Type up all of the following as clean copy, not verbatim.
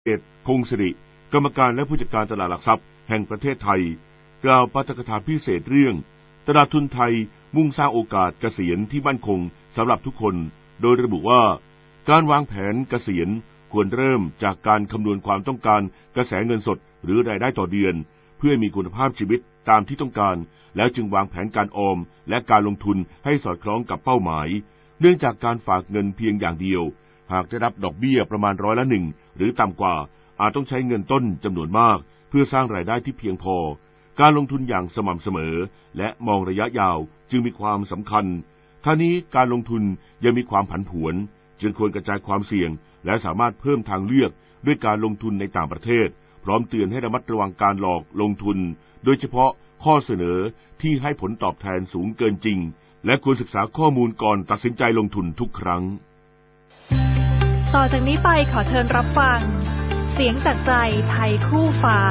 ษพงศิริกรรมการและผู้จัดการตลาดหลักทรัพย์แห่งประเทศไทยกล่าวปาฐกถาพิเศษเรื่องตลาดทุนไทยมุ่งสร้างโอกาสเกษียณที่มั่นคงสำหรับทุกคนโดยระบุว่าการวางแผนเกษียณควรเริ่มจากการคำนวณความต้องการกระแสเงินสดหรือรายได้ต่อเดือนเพื่อมีคุณภาพชีวิตตามที่ต้องการแล้วจึงวางแผนการออมและการลงทุนให้สอดคล้องกับเป้าหมายเนื่องจากการฝากเงินเพียงอย่างเดียวหากได้รับดอกเบี้ยประมาณ1%หรือต่ำกว่าอาจต้องใช้เงินต้นจำนวนมากเพื่อสร้างรายได้ที่เพียงพอการลงทุนอย่างสม่ำเสมอและมองระยะยาวจึงมีความสำคัญทั้งนี้การลงทุนยังมีความผันผวนจึงควรกระจายความเสี่ยงและสามารถเพิ่มทางเลือกด้วยการลงทุนในต่างประเทศพร้อมเตือนให้ระมัดระวังการหลอกลงทุนโดยเฉพาะข้อเสนอที่ให้ผลตอบแทนสูงเกินจริงและควรศึกษาข้อมูลก่อนตัดสินใจลงทุนทุกครั้งต่อจากนี้ไปขอเชิญรับฟังเสียงจากใจไทยคู่ฟ้า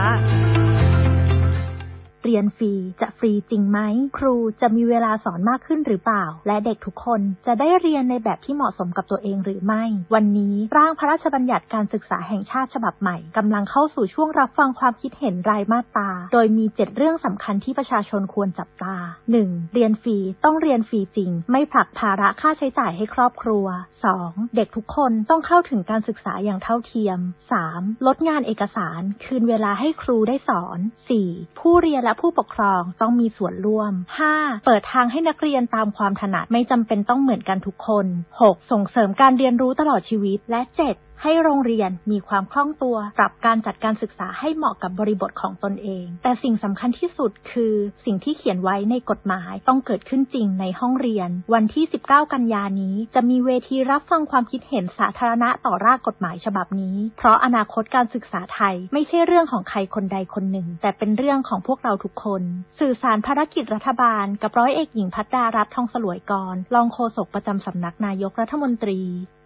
เรียนฟรีจะฟรีจริงไหมครูจะมีเวลาสอนมากขึ้นหรือเปล่าและเด็กทุกคนจะได้เรียนในแบบที่เหมาะสมกับตัวเองหรือไม่วันนี้ร่างพระราชบัญญัติการศึกษาแห่งชาติฉบับใหม่กำลังเข้าสู่ช่วงรับฟังความคิดเห็นรายมาตราโดยมี7เรื่องสำคัญที่ประชาชนควรจับตา 1. เรียนฟรีต้องเรียนฟรีจริงไม่ผลักภาระค่าใช้จ่ายให้ครอบครัว 2. เด็กทุกคนต้องเข้าถึงการศึกษาอย่างเท่าเทียม 3. ลดงานเอกสารคืนเวลาให้ครูได้สอน 4. ผู้เรียนและผู้ปกครองต้องมีส่วนร่วม 5. เปิดทางให้นักเรียนตามความถนัดไม่จำเป็นต้องเหมือนกันทุกคน 6. ส่งเสริมการเรียนรู้ตลอดชีวิตและ 7. ให้โรงเรียนมีความคล่องตัวปรับการจัดการศึกษาให้เหมาะกับบริบทของตนเองแต่สิ่งสำคัญที่สุดคือสิ่งที่เขียนไว้ในกฎหมายต้องเกิดขึ้นจริงในห้องเรียนวันที่19กันยายนนี้จะมีเวทีรับฟังความคิดเห็นสาธารณะต่อร่างกฎหมายฉบับนี้เพราะอนาคตการศึกษาไทยไม่ใช่เรื่องของใครคนใดคนหนึ่งแต่เป็นเรื่องของพวกเราทุกคนสื่อสารภารกิจรัฐบาลกับร้อยเอกหญิงภัทรดารัตน์ทองสลวยกรรองโฆษกประจำสำนักนายกรัฐมนตรี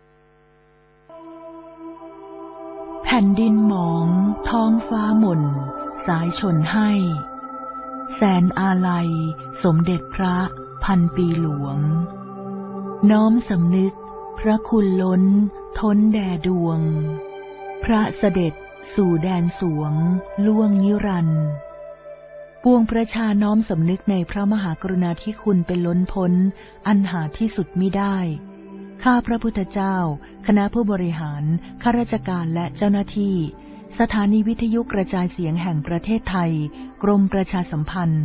แผ่นดินหมองท้องฟ้าหม่นสายชนให้แสนอาลัยสมเด็จพระพันปีหลวงน้อมสำนึกพระคุณล้นท้นแด่ดวงพระเสด็จสู่แดนสวงล่วงนิรันดร์ปวงประชาน้อมสำนึกในพระมหากรุณาธิคุณเป็นล้นพ้นอันหาที่สุดมิได้ข้าพระพุทธเจ้าคณะผู้บริหารข้าราชการและเจ้าหน้าที่สถานีวิทยุกระจายเสียงแห่งประเทศไทยกรมประชาสัมพันธ์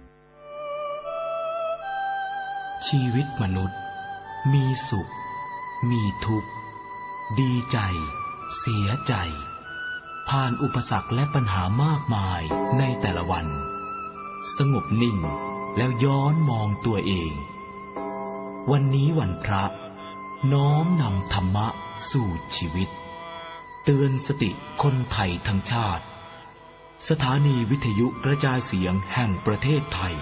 ชีวิตมนุษย์มีสุขมีทุกข์ดีใจเสียใจผ่านอุปสรรคและปัญหามากมายในแต่ละวันสงบนิ่งแล้วย้อนมองตัวเองวันนี้วันพระน้อมนำธรรมะสู่ชีวิตเตือนสติคนไทยทั้งชาติสถานีวิทยุกระจายเสียงแห่งประเทศไทย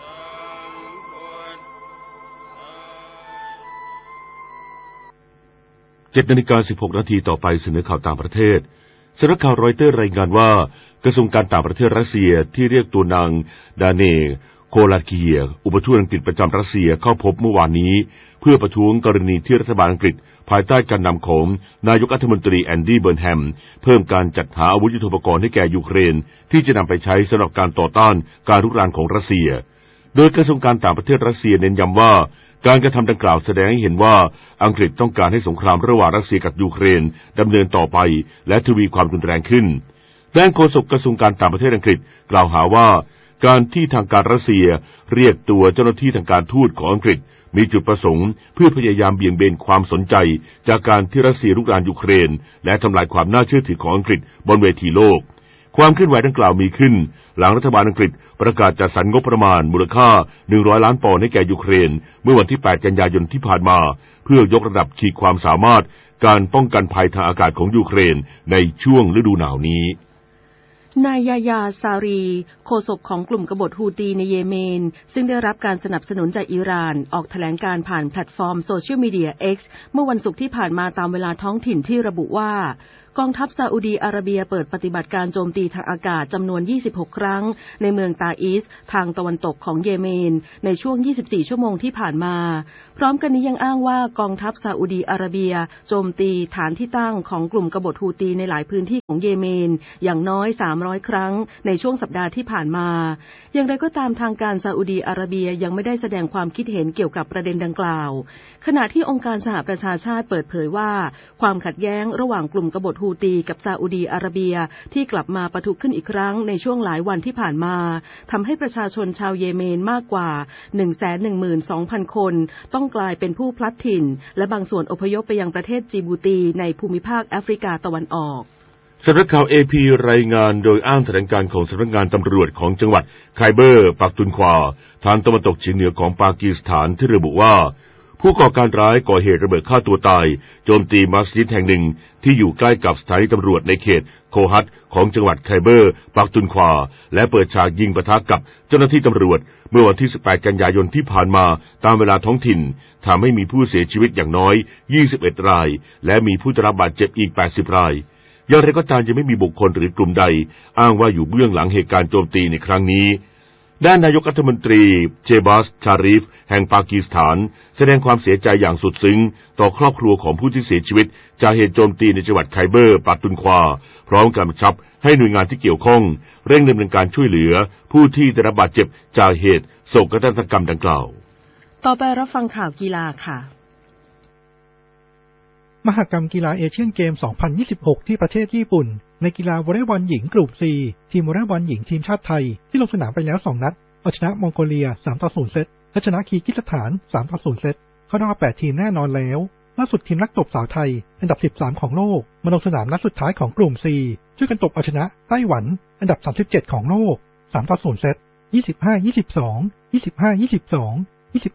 7:16 นาทีต่อไปเสนอข่าวต่างประเทศสำนักข่าวรอยเตอร์รายงานว่ากระทรวงการต่างประเทศรัสเซียที่เรียกตัวนางดาเนโคลาเกียอุปทูตอังกฤษประจำรัสเซียเข้าพบเมื่อวานนี้เพื่อประท้วงกรณีที่รัฐบาลอังกฤษภายใต้การนำของนายกรัฐมนตรีแอนดี้เบิร์นแฮมเพิ่มการจัดหาอาวุธยุทโธปกรณ์ให้แก่ยูเครนที่จะนำไปใช้สำหรับการต่อต้านการรุกรานของรัสเซียโดยกระทรวงการต่างประเทศรัสเซียเน้นย้ำว่าการกระทำดังกล่าวแสดงให้เห็นว่าอังกฤษต้องการให้สงครามระหว่างรัสเซียกับยูเครนดำเนินต่อไปและทวีความรุนแรงขึ้นด้านโฆษกกระทรวงการต่างประเทศอังกฤษกล่าวหาว่าการที่ทางการรัสเซียเรียกตัวเจ้าหน้าที่ทางการทูตของอังกฤษมีจุดประสงค์เพื่อพยายามเบี่ยงเบนความสนใจจากการที่รัสเซียรุกรานยูเครนและทำลายความน่าเชื่อถือของอังกฤษบนเวทีโลกความเคลื่อนไหวดังกล่าวมีขึ้นหลังรัฐบาลอังกฤษประกาศจัดสรรงบประมาณมูลค่า100 ล้านปอนด์ให้แก่ยูเครนเมื่อวันที่8 กันยายนที่ผ่านมาเพื่อยกระดับขีดความสามารถการป้องกันภัยทางอากาศของยูเครนในช่วงฤดูหนาวนี้นายยาซารีโฆษกของกลุ่มกบฏฮูตีในเยเมนซึ่งได้รับการสนับสนุนจากอิหร่านออกแถลงการผ่านแพลตฟอร์มโซเชียลมีเดีย X เมื่อวันศุกร์ที่ผ่านมาตามเวลาท้องถิ่นที่ระบุว่ากองทัพซาอุดีอาระเบียเปิดปฏิบัติการโจมตีทางอากาศจำนวน26ครั้งในเมืองตาอิสทางตะวันตกของเยเมนในช่วง24ชั่วโมงที่ผ่านมาพร้อมกันนี้ยังอ้างว่ากองทัพซาอุดีอาระเบียโจมตีฐานที่ตั้งของกลุ่มกบฏฮูตีในหลายพื้นที่ของเยเมนอย่างน้อย300ครั้งในช่วงสัปดาห์ที่ผ่านมาอย่างไรก็ตามทางการซาอุดีอาระเบียยังไม่ได้แสดงความคิดเห็นเกี่ยวกับประเด็นดังกล่าวขณะที่องค์การสหประชาชาติเปิดเผยว่าความขัดแย้งระหว่างกลุ่มกบฏฮูตีกับซาอุดีอาระเบียที่กลับมาปะทุขึ้นอีกครั้งในช่วงหลายวันที่ผ่านมาทำให้ประชาชนชาวเยเมนมากกว่า 112,000 คนต้องกลายเป็นผู้พลัดถิ่นและบางส่วนอพยพไปยังประเทศจิบูตีในภูมิภาคแอฟริกาตะวันออกสำนักข่าว AP รายงานโดยอ้างแถลงการของสำนักงานตำรวจของจังหวัดไคเบอร์ปักตุนควาทางตะวันตกเฉียงเหนือของปากีสถานที่ระบุว่าผู้ก่อการร้ายก่อเหตุระเบิดฆ่าตัวตายโจมตีมัสยิดแห่งหนึ่งที่อยู่ใกล้กับสถานีตำรวจในเขตโคฮัตของจังหวัดไคเบอร์ปักตุนควาและเปิดฉากยิงปะทะกับเจ้าหน้าที่ตำรวจเมื่อวันที่18กันยายนที่ผ่านมาตามเวลาท้องถิ่นทำให้มีผู้เสียชีวิตอย่างน้อย21รายและมีผู้ได้รับบาดเจ็บอีก80รายอย่างไรก็ตามยังไม่มีบุคคลหรือกลุ่มใดอ้างว่าอยู่เบื้องหลังเหตุการณ์โจมตีในครั้งนี้ด้านนายกรัฐมนตรีเชบาสชาริฟแห่งปากีสถานแสดงความเสียใจอย่างสุดซึ้งต่อครอบครัวของผู้ที่เสียชีวิตจากเหตุโจมตีในจังหวัดไคเบอร์ปักตุนควาพร้อมกำชับให้หน่วยงานที่เกี่ยวข้องเร่งดำเนินการช่วยเหลือผู้ที่ได้รับบาดเจ็บจากเหตุโศกนาฏกรรมดังกล่าวต่อไปรับฟังข่าวกีฬาค่ะมหกรรมกีฬาเอเชียนเกม 2026 ที่ประเทศญี่ปุ่นในกีฬาวอลเลย์บอลหญิงกลุ่ม C ทีมวอลเลย์บอลหญิงทีมชาติไทยที่ลงสนามไปแล้ว2นัดเอาชนะมองโกเลีย 3-0 เซตและชนะคีร์กิสถาน 3-0 เซตเข้ารอบ8ทีมแน่นอนแล้วล่าสุดทีมนักตบสาวไทยอันดับ13ของโลกมาลงสนามนัดสุดท้ายของกลุ่ม C ช่วยกันตบเอาชนะไต้หวันอันดับ37ของโลก 3-0 เซต 25-22 25-22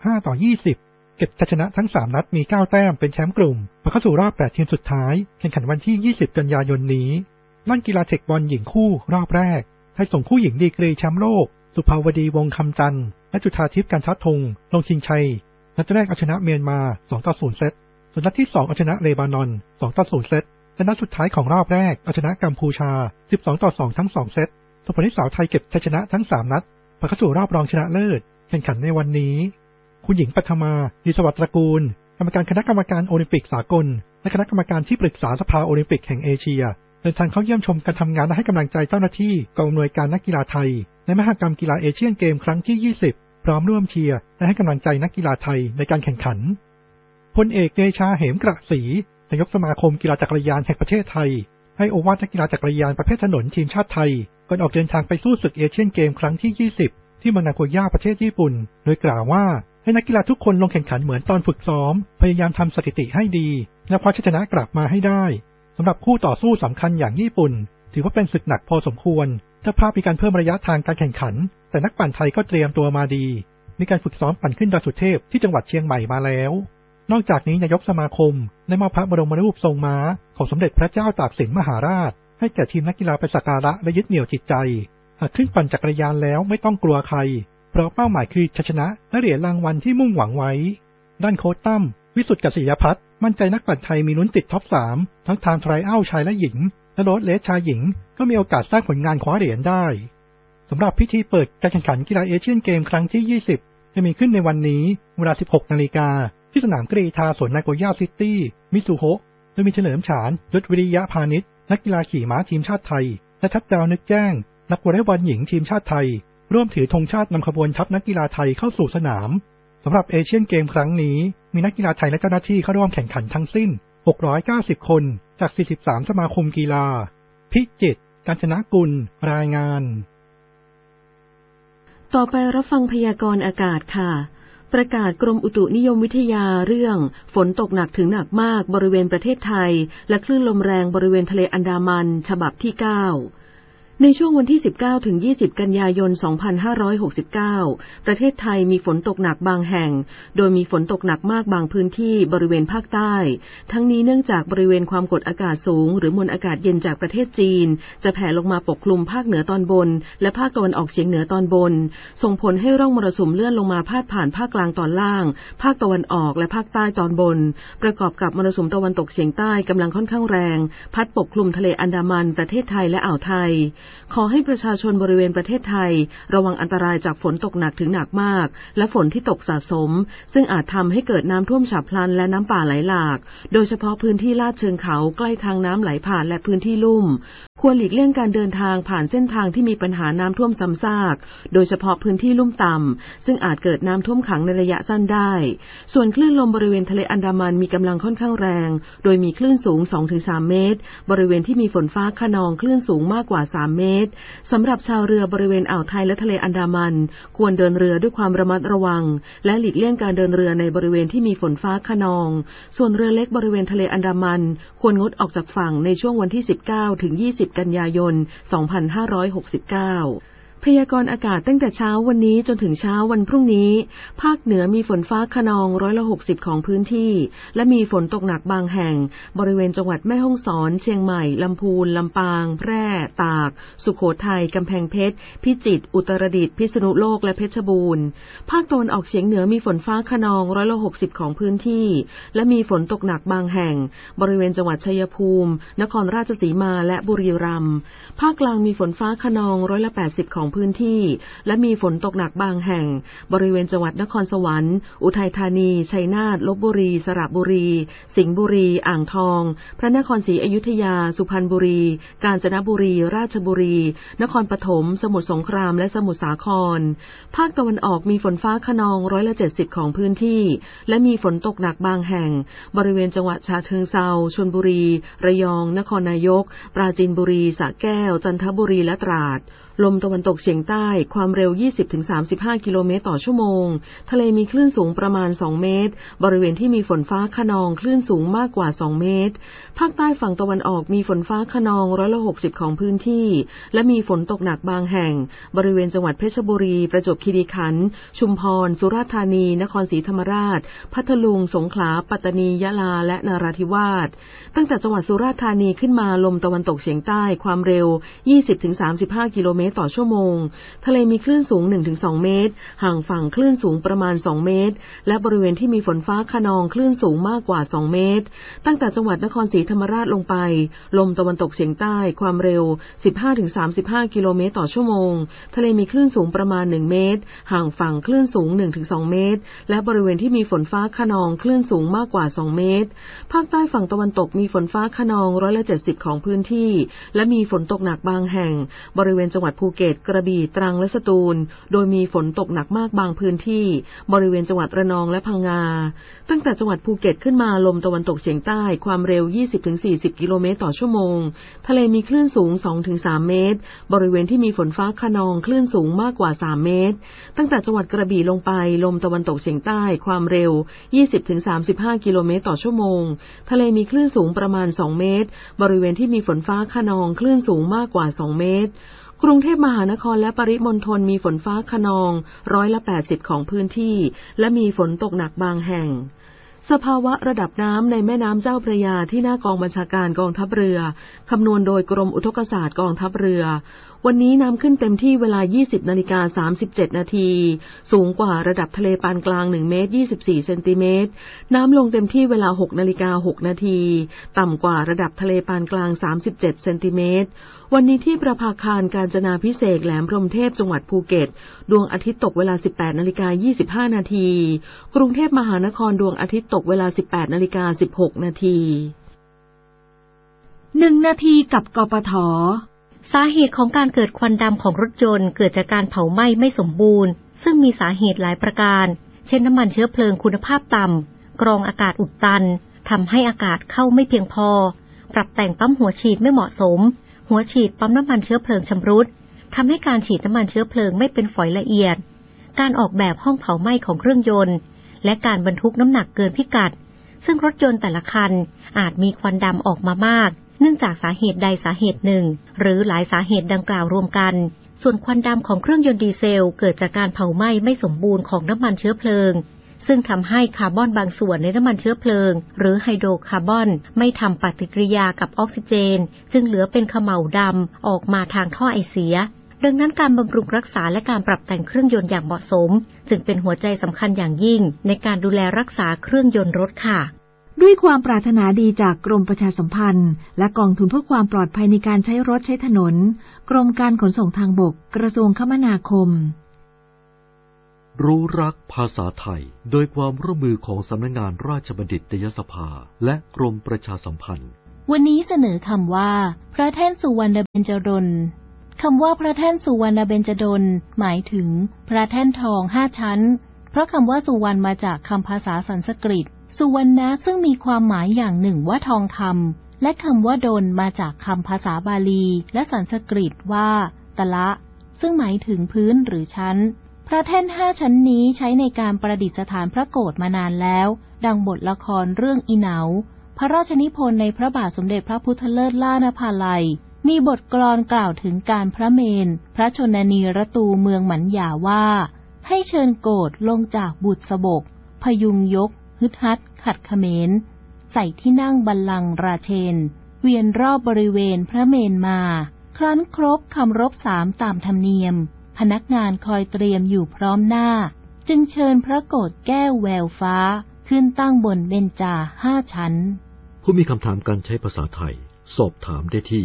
25-20เก็บชัยชนะทั้ง3นัดมี9แต้มเป็นแชมป์กลุ่มมาเข้าสู่รอบ8ทีมสุดท้ายแข่งขันวันที่20กันยายนนี้ลั่นกีฬาเทคบอลหญิงคู่รอบแรกไทยส่งคู่หญิงดีกรีแชมป์โลกสุภาวดีวงคำจันทร์และจุฑาทิพย์การทัดธงลงชิงชัยนัดแรกเอาชนะเมียนมา 2-0 เซตส่วนนัดที่2เอาชนะเลบานอน 2-0 เซตและนัดสุดท้ายของรอบแรกเอาชนะกัมพูชา 12-2 ทั้ง2เซตส่งผลให้สาวไทยเก็บชัยชนะทั้ง3นัดมาเข้าสู่รอบรองชนะเลิศแข่งขันในวันนี้คุณหญิงปัทมาดีสวัสดิ์ตระกูลกรรมการคณะกรรมการโอลิมปิกสากลและคณะกรรมการที่ปรึกษาสภาโอลิมปิกแห่งเอเชียเดินทางเข้าเยี่ยมชมการทำงานและให้กำลังใจเจ้าหน้าที่กองอำนวยการนักกีฬาไทยในมหกรรมกีฬาเอเชียนเกมครั้งที่20พร้อมร่วมเชียร์และให้กำลังใจนักกีฬาไทยในการแข่งขันพลเอกเดชาเหมกระศรีนายกสมาคมกีฬาจักรยานแห่งประเทศไทยให้โอวาทนักกีฬาจักรยานประเภทถนนทีมชาติไทยก่อนออกเดินทางไปสู้ศึกเอเชียนเกมครั้งที่20ที่เมืองนาโกย่าประเทศญี่ปุ่นโดยกล่าวว่าให้นักกีฬาทุกคนลงแข่งขันเหมือนตอนฝึกซ้อมพยายามทำสถิติให้ดีและคว้าชัยชนะกลับมาให้ได้สำหรับคู่ต่อสู้สำคัญอย่างญี่ปุ่นถือว่าเป็นศึกหนักพอสมควรเจ้าภาพมีการเพิ่มระยะทางการแข่งขันแต่นักปั่นไทยก็เตรียมตัวมาดีมีการฝึกซ้อมปั่นขึ้นดอยสุเทพที่จังหวัดเชียงใหม่มาแล้วนอกจากนี้นายกสมาคมได้มอบพระบรมรูปทรงม้าของสมเด็จพระเจ้าตากสินมหาราชให้แก่ทีมนักกีฬาไปสักการะและยึดเหนี่ยวจิตใจหากขึ้นปั่นจักรยานแล้วไม่ต้องกลัวใครเพราะเป้าหมายคือชัยชนะและเหรียญรางวัลที่มุ่งหวังไว้ด้านโค้ชตั้มวิสุทธิ์กษิยพัฒน์มั่นใจนักปั่นไทยมีลุ้นติดท็อป3ทั้งทางไทรอัลชายและหญิงและโรดเลสชายหญิงก็มีโอกาสสร้างผลงานคว้าเหรียญได้สำหรับพิธีเปิดการแข่งขันกีฬาเอเชียนเกมครั้งที่20จะมีขึ้นในวันนี้เวลา 16 นาฬิกาที่สนามกรีฑาสวนนาโกย่าซิตี้มิซูโฮะโดยมีเฉลิมฉานยศวิริยะพาณิชย์นักกีฬาขี่ม้าทีมชาติไทยและทัพดาวนึกแจ้งนักวอลเลย์บอลหญิงทีมชาติไทยร่วมถือธงชาตินำขบวนทัพนักกีฬาไทยเข้าสู่สนามสำหรับเอเชียนเกมครั้งนี้มีนักกีฬาไทยและเจ้าหน้าที่เข้าร่วมแข่งขันทั้งสิ้น690คนจาก43สมาคมกีฬาพิจิตรกาญจนกุลรายงานต่อไปรับฟังพยากรณ์อากาศค่ะประกาศกรมอุตุนิยมวิทยาเรื่องฝนตกหนักถึงหนักมากบริเวณประเทศไทยและคลื่นลมแรงบริเวณทะเลอันดามันฉบับที่9 ในช่วงวันที่19ถึง20กันยายน2569ประเทศไทยมีฝนตกหนักบางแห่งโดยมีฝนตกหนักมากบางพื้นที่บริเวณภาคใต้ทั้งนี้เนื่องจากบริเวณความกดอากาศสูงหรือมวลอากาศเย็นจากประเทศจีนจะแผ่ลงมาปกคลุมภาคเหนือตอนบนและภาคตะวันออกเฉียงเหนือตอนบนส่งผลให้ร่องมรสุมเลื่อนลงมาพาดผ่านภาคกลางตอนล่างภาคตะวันออกและภาคใต้ตอนบนประกอบกับมรสุมตะวันตกเฉียงใต้กำลังค่อนข้างแรงพัดปกคลุมทะเลอันดามันประเทศไทยและอ่าวไทยขอให้ประชาชนบริเวณประเทศไทยระวังอันตรายจากฝนตกหนักถึงหนักมากและฝนที่ตกสะสมซึ่งอาจทำให้เกิดน้ำท่วมฉับพลันและน้ำป่าไหลหลากโดยเฉพาะพื้นที่ลาดเชิงเขาใกล้ทางน้ำไหลผ่านและพื้นที่ลุ่มควรหลีกเลี่ยงการเดินทางผ่านเส้นทางที่มีปัญหาน้ำท่วมซ้ำซากโดยเฉพาะพื้นที่ลุ่มต่ำซึ่งอาจเกิดน้ำท่วมขังในระยะสั้นได้ส่วนคลื่นลมบริเวณทะเลอันดามันมีกำลังค่อนข้างแรงโดยมีคลื่นสูง 2-3 เมตรบริเวณที่มีฝนฟ้าคะนองคลื่นสูงมากกว่า3 เมตรสำหรับชาวเรือบริเวณอ่าวไทยและทะเลอันดามันควรเดินเรือด้วยความระมัดระวังและหลีกเลี่ยงการเดินเรือในบริเวณที่มีฝนฟ้าคะนองส่วนเรือเล็กบริเวณทะเลอันดามันควรงดออกจากฝั่งในช่วงวันที่19ถึง20กันยายน2569พยากรณ์อากาศตั้งแต่เช้าวันนี้จนถึงเช้าวันพรุ่งนี้ภาคเหนือมีฝนฟ้าคะนอง60%ของพื้นที่และมีฝนตกหนักบางแห่งบริเวณจังหวัดแม่ฮ่องสอนเชียงใหม่ลำพูนลำปางแพร่ตากสุโขทัยกำแพงเพชรพิจิตรอุตรดิตถ์พิษณุโลกและเพชรบูรณ์ภาคตะวันออกเฉียงเหนือมีฝนฟ้าคะนอง60%ของพื้นที่และมีฝนตกหนักบางแห่งบริเวณจังหวัดชัยภูมินครราชสีมาและบุรีรัมย์ภาคกลางมีฝนฟ้าคะนอง80%ของพื้นที่และมีฝนตกหนักบางแห่งบริเวณจังหวัดนครสวรรค์อุทัยธานีชัยนาทลพบุรีสระบุรีสิงห์บุรีอ่างทองพระนครศรีอยุธยาสุพรรณบุรีกาญจนบุรีราชบุรีนครปฐมสมุทรสงครามและสมุทรสาครภาคตะวันออกมีฝนฟ้าคะนอง70%ของพื้นที่และมีฝนตกหนักบางแห่งบริเวณจังหวัดฉะเชิงเทราชลบุรีระยองนครนายกปราจีนบุรีสระแก้วจันทบุรีและตราดลมตะวันตกเฉียงใต้ความเร็ว 20-35 กิโลเมตรต่อชั่วโมงทะเลมีคลื่นสูงประมาณ2 เมตรบริเวณที่มีฝนฟ้าคะนองคลื่นสูงมากกว่า2 เมตรภาคใต้ฝั่งตะวันออกมีฝนฟ้าคะนอง60%ของพื้นที่และมีฝนตกหนักบางแห่งบริเวณจังหวัดเพชรบุรีประจวบคีรีขันธ์ชุมพรสุราษฎร์ธานีนครศรีธรรมราชพัทลุงสงขลาปัตตานียะลาและนราธิวาสตั้งแต่จังหวัดสุราษฎร์ธานีขึ้นมาลมตะวันตกเฉียงใต้ความเร็ว 20-35 กิโลเมตรต่อชั่วโมงทะเลมีคลื่นสูง 1-2 เมตรห่างฝั่งคลื่นสูงประมาณ2 เมตรและบริเวณที่มีฝนฟ้าคะนองคลื่นสูงมากกว่า2 เมตรตั้งแต่จังหวัดนครศรีธรรมราชลงไปลมตะวันตกเฉียงใต้ความเร็ว 15-35 กิโลเมตรต่อชั่วโมงทะเลมีคลื่นสูงประมาณ1 เมตรห่างฝั่งคลื่นสูง 1-2 เมตรและบริเวณที่มีฝนฟ้าคะนองคลื่นสูงมากกว่า2 เมตรภาคใต้ฝั่งตะวันตกมีฝนฟ้าคะนอง70%ของพื้นที่และมีฝนตกหนักบางแห่งบริเวณจังหวัดภูเก็ตกระบี่ตรังและสตูลโดยมีฝนตกหนักมากบางพื้นที่บริเวณจังหวัดระนองและพังงาตั้งแต่จังหวัดภูเก็ตขึ้นมาลมตะวันตกเฉียงใต้ความเร็ว 20-40 กิโลเมตรต่อชั่วโมงทะเลมีคลื่นสูง 2-3 เมตรบริเวณที่มีฝนฟ้าคะนองคลื่นสูงมากกว่า3 เมตรตั้งแต่จังหวัดกระบี่ลงไปลมตะวันตกเฉียงใต้ความเร็ว 20-35 กิโลเมตรต่อชั่วโมงทะเลมีคลื่นสูงประมาณ2 เมตรบริเวณที่มีฝนฟ้าคะนองคลื่นสูงมากกว่า2 เมตรกรุงเทพมหานครและปริมณฑลมีฝนฟ้าคะนอง80%ของพื้นที่และมีฝนตกหนักบางแห่งสภาวะระดับน้ำในแม่น้ำเจ้าพระยาที่หน้ากองบัญชาการกองทัพเรือคำนวณโดยกรมอุทกศาสตร์กองทัพเรือวันนี้น้ำขึ้นเต็มที่เวลา 20:37 นาทีสูงกว่าระดับทะเลปานกลาง1 เมตร 24 เซนติเมตรน้ำลงเต็มที่เวลา 6:06 นาทีต่ำกว่าระดับทะเลปานกลาง37 เซนติเมตรวันนี้ที่ประภาคารกาญจนาภิเษกแหลมพรหมเทพจังหวัดภูเก็ตดวงอาทิตย์ตกเวลา 18:25 นาทีกรุงเทพมหานครดวงอาทิตย์ตกเวลา 18:16 นาที 1 นาทีกับกปท. สาเหตุของการเกิดควันดำของรถยนต์เกิดจากการเผาไหม้ไม่สมบูรณ์ซึ่งมีสาเหตุหลายประการเช่นน้ำมันเชื้อเพลิงคุณภาพต่ำกรองอากาศอุดตันทำให้อากาศเข้าไม่เพียงพอปรับแต่งปั๊มหัวฉีดไม่เหมาะสมหัวฉีดปั๊มน้ำมันเชื้อเพลิงชำรุดทำให้การฉีดน้ำมันเชื้อเพลิงไม่เป็นฝอยละเอียดการออกแบบห้องเผาไหม้ของเครื่องยนต์และการบรรทุกน้ำหนักเกินพิกัดซึ่งรถยนต์แต่ละคันอาจมีควันดำออกมามากเนื่องจากสาเหตุใดสาเหตุหนึ่งหรือหลายสาเหตุดังกล่าวรวมกันส่วนควันดำของเครื่องยนต์ดีเซลเกิดจากการเผาไหม้ไม่สมบูรณ์ของน้ำมันเชื้อเพลิงซึ่งทำให้คาร์บอนบางส่วนในน้ำมันเชื้อเพลิงหรือไฮโดรคาร์บอนไม่ทำปฏิกิริยากับออกซิเจนจึงเหลือเป็นเขม่าดำออกมาทางท่อไอเสียดังนั้นการบำรุงรักษาและการปรับแต่งเครื่องยนต์อย่างเหมาะสมจึงเป็นหัวใจสำคัญอย่างยิ่งในการดูแลรักษาเครื่องยนต์รถค่ะด้วยความปรารถนาดีจากกรมประชาสัมพันธ์และกองทุนเพื่อความปลอดภัยในการใช้รถใช้ถนนกรมการขนส่งทางบกกระทรวงคมนาคมรู้รักภาษาไทยโดยความร่วมมือของสำนักงานราชบัณฑิตยสภาและกรมประชาสัมพันธ์วันนี้เสนอคำว่าพระแท่นสุวรรณเบญจดลคำว่าพระแท่นสุวรรณเบญจดลหมายถึงพระแท่นทอง5 ชั้นเพราะคำว่าสุวรรณมาจากคำภาษาสันสกฤตสุวรรณะซึ่งมีความหมายอย่างหนึ่งว่าทองคำและคำว่าดลมาจากคำภาษาบาลีและสันสกฤตว่าตะละซึ่งหมายถึงพื้นหรือชั้นพระแท่น5 ชั้นนี้ใช้ในการประดิษฐานพระโกฐมานานแล้วดังบทละครเรื่องอีเหนาพระราชนิพนธ์ในพระบาทสมเด็จพระพุทธเลิศล่านภาลัยมีบทกลอนกล่าวถึงการพระเมรุพระชนนีรตูเมืองหมันหยาว่าให้เชิญโกฐลงจากบุษบกพยุงยกฮึดฮัดขัดเขมรใส่ที่นั่งบัลลังก์ราเชนเวียนรอบบริเวณพระเมรุมาครั้นครบคำรบ3ตามธรรมเนียมพนักงานคอยเตรียมอยู่พร้อมหน้าจึงเชิญพระโกฐแก้วแววฟ้าขึ้นตั้งบนเบญจา5 ชั้นผู้มีคำถามการใช้ภาษาไทยสอบถามได้ที่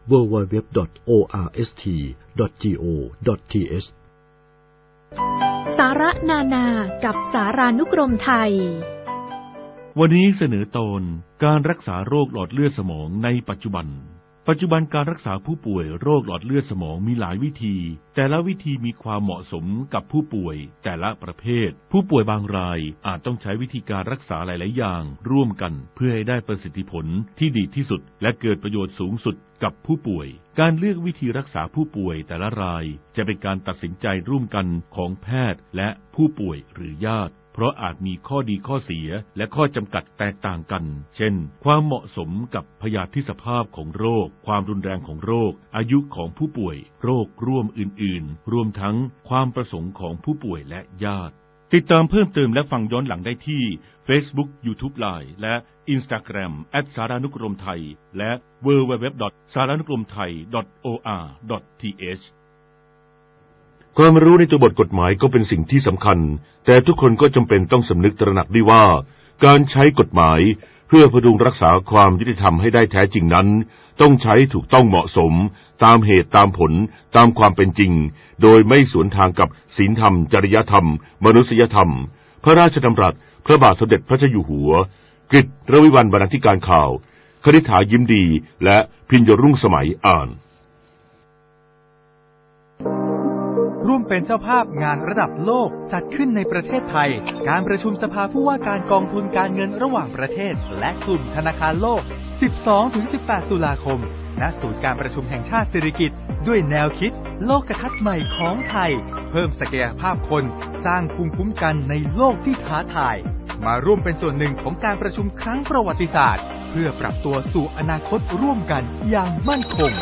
www.orst.go.th สาระนานากับสารานุกรมไทยวันนี้เสนอตอนการรักษาโรคหลอดเลือดสมองในปัจจุบันการรักษาผู้ป่วยโรคหลอดเลือดสมองมีหลายวิธีแต่ละวิธีมีความเหมาะสมกับผู้ป่วยแต่ละประเภทผู้ป่วยบางรายอาจต้องใช้วิธีการรักษาหลายๆอย่างร่วมกันเพื่อให้ได้ประสิทธิผลที่ดีที่สุดและเกิดประโยชน์สูงสุดกับผู้ป่วยการเลือกวิธีรักษาผู้ป่วยแต่ละรายจะเป็นการตัดสินใจร่วมกันของแพทย์และผู้ป่วยหรือญาติเพราะอาจมีข้อดีข้อเสียและข้อจำกัดแตกต่างกันเช่นความเหมาะสมกับพยาธิสภาพของโรคความรุนแรงของโรคอายุของผู้ป่วยโรคร่วมอื่นๆรวมทั้งความประสงค์ของผู้ป่วยและญาติติดตามเพิ่มเติมและฟังย้อนหลังได้ที่ Facebook YouTube Line และ Instagram @saranukromthai และ www.saranukromthai.or.thความรู้ในตัวบทกฎหมายก็เป็นสิ่งที่สำคัญแต่ทุกคนก็จำเป็นต้องสำนึกตระหนักด้วยว่าการใช้กฎหมายเพื่อพดุงรักษาความยุติธรรมให้ได้แท้จริงนั้นต้องใช้ถูกต้องเหมาะสมตามเหตุตามผลตามความเป็นจริงโดยไม่สวนทางกับศีลธรรมจริยธรรมมนุษยธรรมพระราชดำรัสพระบาทสมเด็จพระเจ้าอยู่หัวกฤษณวิวรรณบรรณาธิการข่าวคณิษฐายิ้มดีและพิญญรุ่งสมัยอ่านร่วมเป็นเจ้าภาพงานระดับโลกจัดขึ้นในประเทศไทยการประชุมสภาผู้ว่าการกองทุนการเงินระหว่างประเทศและกลุ่มธนาคารโลก 12-18 ตุลาคมณศูนย์การประชุมแห่งชาติสิริกิติ์ด้วยแนวคิดโลกทัศน์ใหม่ของไทยเพิ่มศักยภาพคนสร้างภูมิคุ้มกันในโลกที่ท้าทายมาร่วมเป็นส่วนหนึ่งของการประชุมครั้งประวัติศาสตร์เพื่อปรับตัวสู่อนาคตร่วมกันอย่างมั่นคง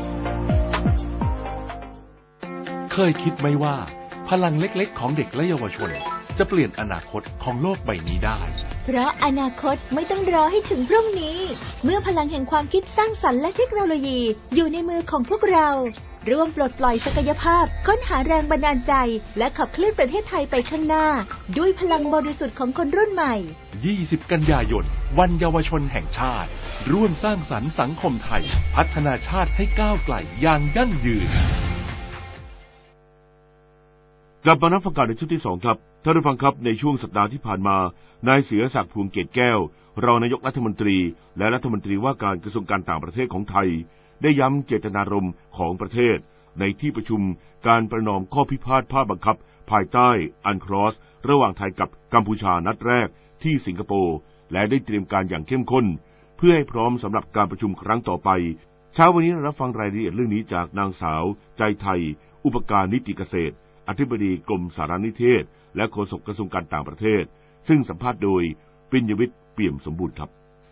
เคยคิดไหมว่าพลังเล็กๆของเด็กและเยาวชนจะเปลี่ยนอนาคตของโลกใบนี้ได้เพราะอนาคตไม่ต้องรอให้ถึงพรุ่งนี้เมื่อพลังแห่งความคิดสร้างสรรค์และเทคโนโลยีอยู่ในมือของพวกเราร่วมปลดปล่อยศักยภาพค้นหาแรงบันดาลใจและขับเคลื่อนประเทศไทยไปข้างหน้าด้วยพลังบริสุทธิ์ของคนรุ่นใหม่ 20 กันยายนวันเยาวชนแห่งชาติร่วมสร้างสรรค์สังคมไทยพัฒนาชาติให้ก้าวไกลอย่างยั่งยืนกลับมานับฟังการในช่วงที่2ครับท่านผู้ฟังครับในช่วงสัปดาห์ที่ผ่านมานายเสือศักดิ์พวงเกตแก้วรองนายกรัฐมนตรีและรัฐมนตรีว่าการกระทรวงการต่างประเทศของไทยได้ย้ำเจตนารมณ์ของประเทศในที่ประชุมการประนอมข้อพิพาทภาคบังคับภายใต้อันคลอสระหว่างไทยกับกัมพูชานัดแรกที่สิงคโปร์และได้เตรียมการอย่างเข้มข้นเพื่อให้พร้อมสำหรับการประชุมครั้งต่อไปเช้าวันนี้รับฟังรายละเอียดเรื่องนี้จากนางสาวใจไทยอุปการนิติเกษตรอธิบดีกรมสารนิเทศและโฆษกกระทรวงการต่างประเทศซึ่งสัมภาษณ์โดยปิญญวิทย์เปี่ยมสมบูรณ์ครับ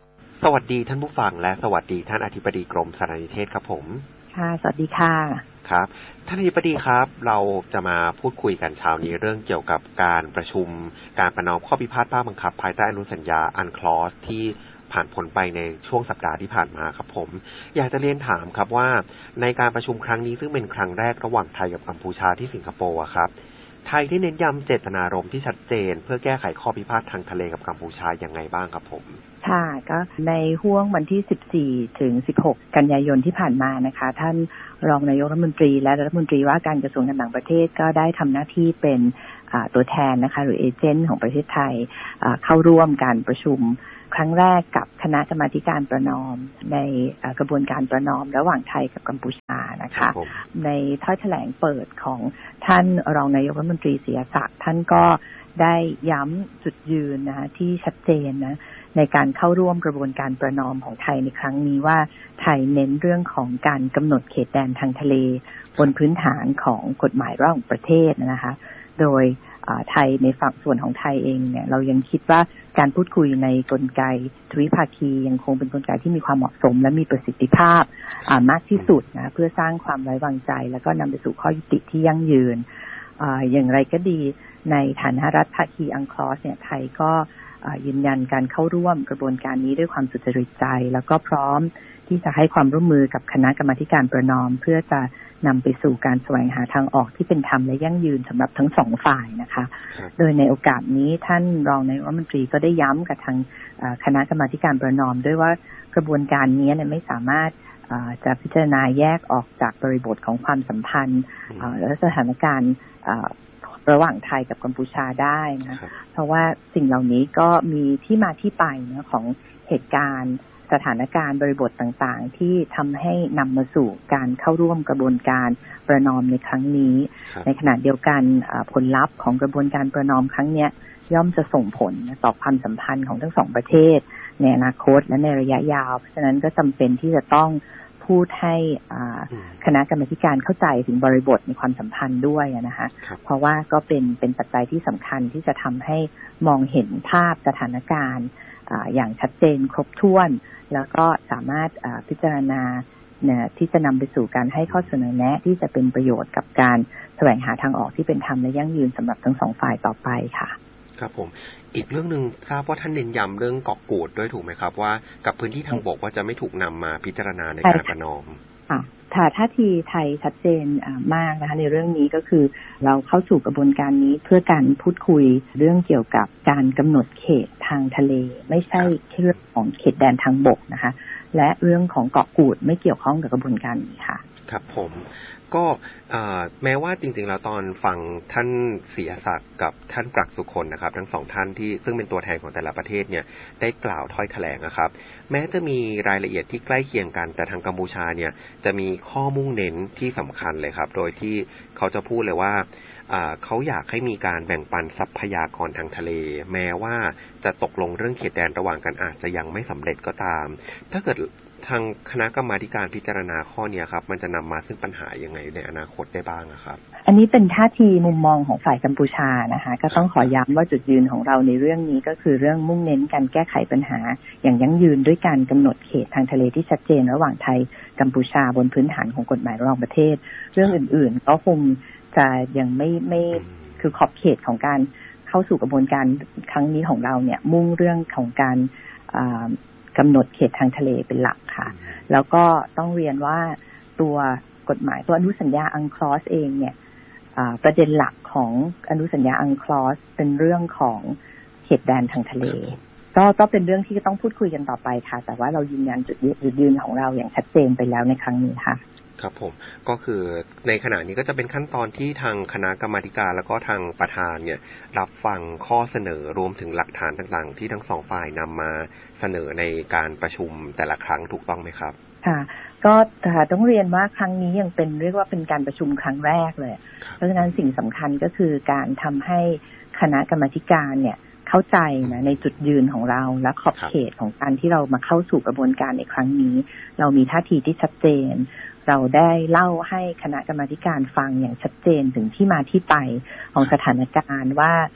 สวัสดีท่านผู้ฟังและสวัสดีท่านอธิบดีกรมสารนิเทศครับผมค่ะสวัสดีค่ะครับท่านอธิบดีครับเราจะมาพูดคุยกันเช้านี้เรื่องเกี่ยวกับการประชุมการประนอมข้อพิพาทภาคบังคับภายใต้อนุสัญญาอันคลอสที่ผ่านพ้นไปในช่วงสัปดาห์ที่ผ่านมาครับผมอยากจะเรียนถามครับว่าในการประชุมครั้งนี้ซึ่งเป็นครั้งแรกระหว่างไทยกับกัมพูชาที่สิงคโปร์ครับไทยได้เน้นย้ำเจตนารมณ์ที่ชัดเจนเพื่อแก้ไขข้อพิพาททางทะเลกับกัมพูชาอย่างไรบ้างครับผมค่ะก็ในห้วงวันที่14ถึง16กันยายนที่ผ่านมานะคะท่านรองนายกรัฐมนตรีและรัฐมนตรีว่าการกระทรวงการต่างประเทศก็ได้ทำหน้าที่เป็นตัวแทนนะคะหรือเอเจนต์ของประเทศไทยเข้าร่วมการประชุมครั้งแรกกับคณะกรรมาการประนอมในกระบวนการประนอมระหว่างไทยกับกัมพูชานะคะในถ้อยแถลงเปิดของท่านรองนายกรัฐมนตรีศรีศักดิ์ท่านก็ได้ย้ำจุดยืนนะที่ชัดเจนนะในการเข้าร่วมกระบวนการประนอมของไทยในครั้งนี้ว่าไทยเน้นเรื่องของการกำหนดเขตแดนทางทะเลบนพื้นฐานของกฎหมายระหว่างประเทศนะคะโดยไทยในฝั่งส่วนของไทยเองเนี่ยเรายังคิดว่าการพูดคุยในกลไกทวิภาคียังคงเป็นกลไกที่มีความเหมาะสมและมีประสิทธิภาพมากที่สุดนะเพื่อสร้างความไว้วางใจแล้วก็นำไปสู่ข้อยุติที่ยั่งยืนอย่างไรก็ดีในฐานะรัฐภาคีอังคลอสเนี่ยไทยก็ยืนยันการเข้าร่วมกระบวนการนี้ด้วยความสุจริตใจแล้วก็พร้อมที่จะให้ความร่วมมือกับคณะกรรมาการประนอมเพื่อจะนำไปสู่การแสวงหาทางออกที่เป็นธรรมและยั่งยืนสำหรับทั้งสองฝ่ายนะคะโดยในโอกาสนี้ท่านรองนายกรัฐมนตรีก็ได้ย้ำกับทางคณะกรรมาการประนอมด้วยว่ากระบวนการนี้ไม่สามารถจะพิจารณาแยกออกจากบริบทของความสัมพันธ์และสถานการณ์ระหว่างไทยกับกัมพูชาได้นะเพราะว่าสิ่งเหล่านี้ก็มีที่มาที่ไปนะของเหตุการณ์สถานการณ์บริบทต่างๆที่ทำให้นำมาสู่การเข้าร่วมกระบวนการประนอมในครั้งนี้ในขณะเดียวกันผลลัพธ์ของกระบวนการประนอมครั้งนี้ย่อมจะส่งผลต่อความสัมพันธ์ของทั้งสองประเทศในอนาคตและในระยะยาวเพราะฉะนั้นก็จำเป็นที่จะต้องพูดให้คณะกรรมาการเข้าใจถึงบริบทในความสัมพันธ์ด้วยนะคะเพราะว่าก็เป็นปัจจัยที่สำคัญที่จะทำให้มองเห็นภาพสถานการณ์อย่างชัดเจนครบถ้วนแล้วก็สามารถพิจารณาที่จะนำไปสู่การให้ข้อเสนอแนะที่จะเป็นประโยชน์กับการแสวงหาทางออกที่เป็นธรรมและยั่งยืนสำหรับทั้งสองฝ่ายต่อไปค่ะครับผมอีกเรื่องนึงทราบว่าท่านเน้นย้ำเรื่องเกาะกูดด้วยถูกไหมครับว่ากับพื้นที่ทางบกว่าจะไม่ถูกนำมาพิจารณาในการประนอมท่าทีไทยชัดเจนมากนะคะในเรื่องนี้ก็คือเราเข้าสู่กระบวนการนี้เพื่อการพูดคุยเรื่องเกี่ยวกับการกำหนดเขตทางทะเลไม่ใช่เรื่องของเขตแดนทางบกนะคะและเรื่องของเกาะกูดไม่เกี่ยวข้องกับกระบวนการนี้ค่ะครับผมก็แม้ว่าจริงๆแล้วตอนฟังท่านศรีศักดิ์กับท่านปรักสุคนนะครับทั้งสองท่านที่ซึ่งเป็นตัวแทนของแต่ละประเทศเนี่ยได้กล่าวถ้อยแถลงนะครับแม้จะมีรายละเอียดที่ใกล้เคียงกันแต่ทางกัมพูชาเนี่ยจะมีข้อมุ่งเน้นที่สำคัญเลยครับโดยที่เขาจะพูดเลยว่าเขาอยากให้มีการแบ่งปันทรัพยากรทางทะเลแม้ว่าจะตกลงเรื่องเขตแดนระหว่างกันอาจจะยังไม่สำเร็จก็ตามถ้าเกิดทางคณะกรรมาการพิจารณาข้อนี้ครับมันจะนำมาซึ่งปัญหายังไงในอนาคตได้บ้างครับอันนี้เป็นท่าทีมุมมองของฝ่ายกัมพูชานะคะก็ต้องขอย้ำว่าจุดยืนของเราในเรื่องนี้ก็คือเรื่องมุ่งเน้นการแก้ไขปัญหาอย่างยั่งยืนด้วยการกำหนดเขตทางทะเลที่ชัดเจนระหว่างไทยกัมพูชาบนพื้นฐานของกฎหมายระหว่างประเทศเรื่องอื่นๆก็คงจะยังไม่คือขอบเขตของการเข้าสู่กระบวนการครั้งนี้ของเราเนี่ยมุ่งเรื่องของการกำหนดเขตทางทะเลเป็นหลักค่ะแล้วก็ต้องเรียนว่าตัวกฎหมายตัวอนุสัญญาอังคลอสเองเนี่ยประเด็นหลักของอนุสัญญาอังคลอสเป็นเรื่องของเขตแดนทางทะเลก็เป็นเรื่องที่ต้องพูดคุยกันต่อไปค่ะแต่ว่าเรายืนยันจุดยืนของเราอย่างชัดเจนไปแล้วในครั้งนี้ค่ะครับผมก็คือในขณะนี้ก็จะเป็นขั้นตอนที่ทางคณะกรรมาการแล้วก็ทางประธานเนี่ยรับฟังข้อเสนอรวมถึงหลักฐานต่างๆที่ทั้งสองฝ่ายนำมาเสนอในการประชุมแต่ละครั้งถูกต้องไหมครับค่ะก็ต้องเรียนว่าครั้งนี้ยังเป็นเรียกว่าเป็นการประชุมครั้งแรกเลยเพราะฉะนั้นสิ่งสำคัญก็คือการทำให้คณะกรรมาการเนี่ยเข้าใจนะในจุดยืนของเราและขอบเขตของการที่เรามาเข้าสู่กระบวนการในครั้งนี้เรามีท่าทีที่ชัดเจนเราได้เล่าให้คณะกรรมาการฟังอย่างชัดเจนถึงที่มาที่ไปของสถานการณ์ว่า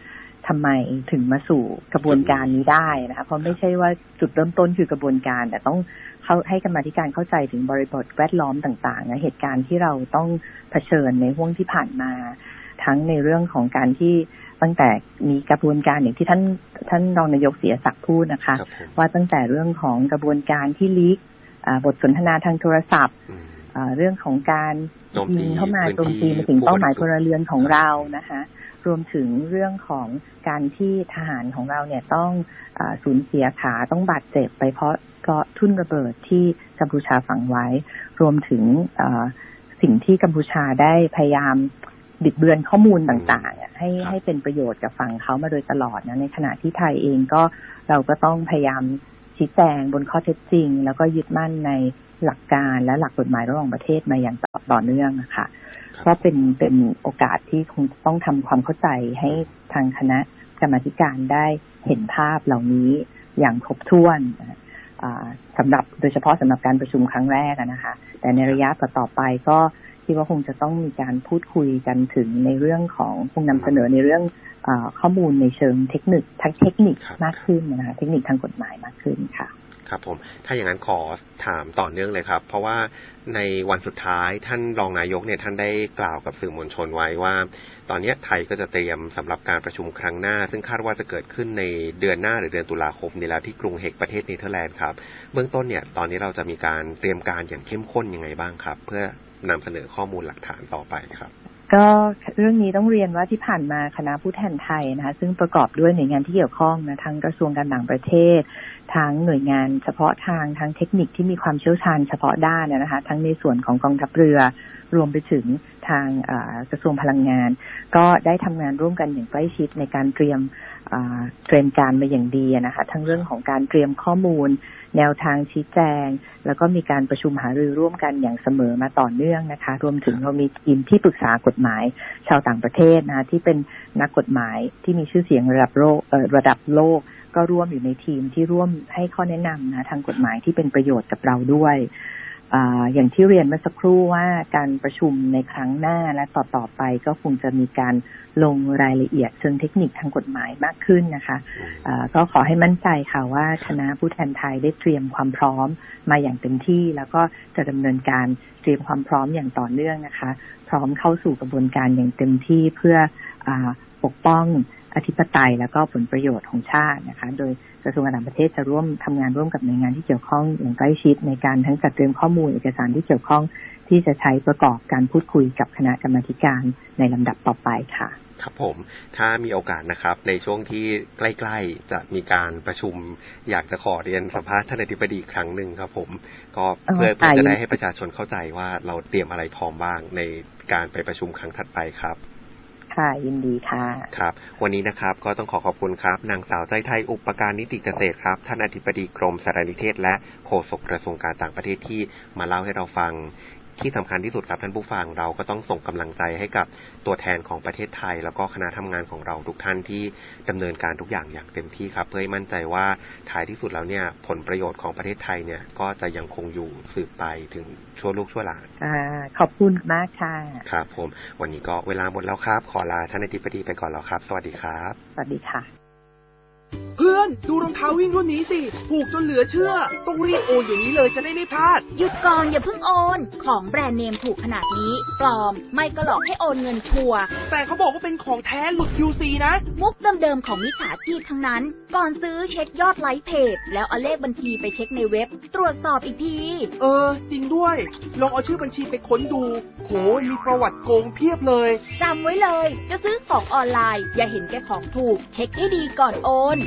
ทำไมถึงมาสู่กระบวนการนี้ได้นะคะเพราะไม่ใช่ว่าจุดเริ่มต้นคือกระบวนการแต่ต้องให้กรรมาธิการเข้าใจถึงบริบทแวดล้อมต่างๆนะเหตุการณ์ที่เราต้องเผชิญในห่วงที่ผ่านมาทั้งในเรื่องของการที่ตั้งแต่มีกระบวนการอย่างที่ท่านรองนายกเสียศักดิ์พูดนะคะว่าตั้งแต่เรื่องของกระบวนการที่ลีกบทสนทนาทางโทรศัพท์เรื่องของการยิงเข้ามาโจมตีมาถึงเป้าหมายพลเรือนของเรานะคะรวมถึงเรื่องของการที่ทหารของเราเนี่ยต้องสูญเสียขาต้องบาดเจ็บไปเพราะทุ่นระเบิดที่กัมพูชาฝังไว้รวมถึงสิ่งที่กัมพูชาได้พยายามบิดเบือนข้อมูลต่างๆให้เป็นประโยชน์กับฝั่งเขามาโดยตลอดนะในขณะที่ไทยเองก็เราก็ต้องพยายามชี้แจงบนข้อเท็จจริงแล้วก็ยึดมั่นในหลักการและหลักกฎหมายระหว่างประเทศมาอย่างต่อเนื่องนะคะก็เป็นโอกาสที่คงต้องทำความเข้าใจให้ทางคณะกรรมาธิการได้เห็นภาพเหล่านี้อย่างครบถ้วนสำหรับโดยเฉพาะสำหรับการประชุมครั้งแรกนะคะแต่ในระยะต่อไปก็คิดว่าคงจะต้องมีการพูดคุยกันถึงในเรื่องของคงนำเสนอในเรื่องข้อมูลในเชิงเทคนิคมากขึ้นนะคะเทคนิคทางกฎหมายมากขึ้นค่ะครับผมถ้าอย่างนั้นขอถามต่อเนื่องเลยครับเพราะว่าในวันสุดท้ายท่านรองนายกเนี่ยท่านได้กล่าวกับสื่อมวลชนไว้ว่าตอนนี้ไทยก็จะเตรียมสำหรับการประชุมครั้งหน้าซึ่งคาดว่าจะเกิดขึ้นในเดือนหน้าหรือเดือนตุลาคมนี้แล้วที่กรุงเฮกประเทศเนเธอร์แลนด์ครับเบื้องต้นเนี่ยตอนนี้เราจะมีการเตรียมการอย่างเข้มข้นยังไงบ้างครับเพื่อนำเสนอข้อมูลหลักฐานต่อไปครับก็เรื่องนี้ต้องเรียนว่าที่ผ่านมาคณะผู้แทนไทยนะคะซึ่งประกอบด้วยหน่วยงานที่เกี่ยวข้องนะทั้งกระทรวงการต่างประเทศทั้งหน่วยงานเฉพาะทางทั้งเทคนิคที่มีความเชี่ยวชาญเฉพาะด้านนะคะทั้งในส่วนของกองทัพเรือรวมไปถึงทางกระทรวงพลังงานก็ได้ทำงานร่วมกันอย่างใกล้ชิดในการเตรียมการมาอย่างดีนะคะทั้งเรื่องของการเตรียมข้อมูลแนวทางชี้แจงแล้วก็มีการประชุมหารือร่วมกันอย่างเสมอมาต่อเนื่องนะคะรวมถึงเรามีทีมที่ปรึกษากฎหมายชาวต่างประเทศนะที่เป็นนักกฎหมายที่มีชื่อเสียงระดับโลกก็ร่วมอยู่ในทีมที่ร่วมให้ข้อแนะนำนะทางกฎหมายที่เป็นประโยชน์กับเราด้วยอย่างที่เรียนเมื่อสักครู่ว่าการประชุมในครั้งหน้าและต่อไปก็คงจะมีการลงรายละเอียดเชิงเทคนิคทางกฎหมายมากขึ้นนะคะก็ขอให้มั่นใจค่ะว่าคณะผู้แทนไทยได้เตรียมความพร้อมมาอย่างเต็มที่แล้วก็จะดำเนินการเตรียมความพร้อมอย่างต่อเนื่องนะคะพร้อมเข้าสู่กระบวนการอย่างเต็มที่เพื่อปกป้องอธิปไตยแล้วก็ผลประโยชน์ของชาตินะคะโดยกระทรวงการต่างประเทศจะร่วมทำงานร่วมกับหน่วยงานที่เกี่ยวข้องอย่างใกล้ชิดในการทั้งจัดเตรียมข้อมูลเอกสารที่เกี่ยวข้องที่จะใช้ประกอบการพูดคุยกับคณะกรรมาธิการในลำดับต่อไปค่ะครับผมถ้ามีโอกาสนะครับในช่วงที่ใกล้ๆจะมีการประชุมอยากจะขอเรียนสัมภาษณ์ท่านอธิบดีครั้งหนึ่งครับผมก็เพื่อจะได้ให้ประชาชนเข้าใจว่าเราเตรียมอะไรพร้อมบ้างในการไปประชุมครั้งถัดไปครับค่ะยินดีค่ะครับวันนี้นะครับก็ต้องขอบคุณครับนางสาวใจไทยอุปการนิติเกษตรครับท่านอธิบดีกรมสารนิเทศและโฆษกกระทรวงการต่างประเทศที่มาเล่าให้เราฟังที่สำคัญที่สุดครับท่านผู้ฟังเราก็ต้องส่งกำลังใจให้กับตัวแทนของประเทศไทยแล้วก็คณะทำงานของเราทุกท่านที่ดำเนินการทุกอย่างอย่างเต็มที่ครับเพื่อให้มั่นใจว่าท้ายที่สุดแล้วเนี่ยผลประโยชน์ของประเทศไทยเนี่ยก็จะยังคงอยู่สืบไปถึงชั่วลูกชั่วหลานขอบคุณมากค่ะครับผมวันนี้ก็เวลาหมดแล้วครับขอลาท่านอธิบดีไปก่อนแล้วครับสวัสดีครับสวัสดีค่ะเพื่อนดูรองเท้าวิ่งรุ่นนี้สิถูกจนเหลือเชื่อต้องรีบโอนอย่างนี้เลยจะได้ไม่พลาดหยุดก่อนอย่าเพิ่งโอนของแบรนด์เนมถูกขนาดนี้ปลอมไม่ก็หลอกให้โอนเงินชัวร์แต่เขาบอกว่าเป็นของแท้หลุด QC นะมุกเดิมๆของมิจฉาชีพทั้งนั้นก่อนซื้อเช็คยอดไลค์เพจแล้วเอาเลขบัญชีไปเช็คในเว็บตรวจสอบอีกทีจริงด้วยลองเอาชื่อบัญชีไปค้นดูโหมีประวัติโกงเพียบเลยจำไว้เลยจะซื้อของออนไลน์อย่าเห็นแก่ของถูกเช็คให้ดีก่อนโอน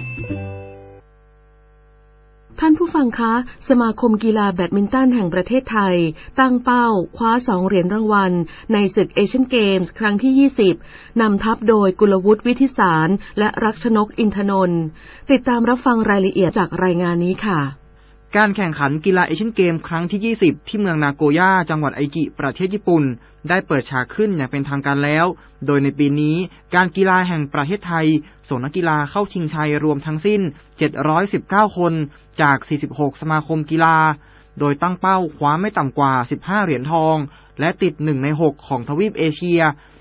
ท่านผู้ฟังคะสมาคมกีฬาแบดมินตันแห่งประเทศไทยตั้งเป้าคว้า2เหรียญรางวัลในศึกเอเชียนเกมส์ครั้งที่20นำทัพโดยกุลวุฒิวิทิสารและรักชนกอินทนนท์ติดตามรับฟังรายละเอียดจากรายงานนี้ค่ะการแข่งขันกีฬาเอเชียนเกมส์ครั้งที่20ที่เมืองนาโกย่าจังหวัดไอกิประเทศญี่ปุ่นได้เปิดฉากขึ้นอย่างเป็นทางการแล้วโดยในปีนี้การกีฬาแห่งประเทศไทยส่งนักกีฬาเข้าชิงชัยรวมทั้งสิ้น719คนจาก46สมาคมกีฬาโดยตั้งเป้าคว้าไม่ต่ำกว่า15เหรียญทองและติด1ใน6ของทวีปเอเชีย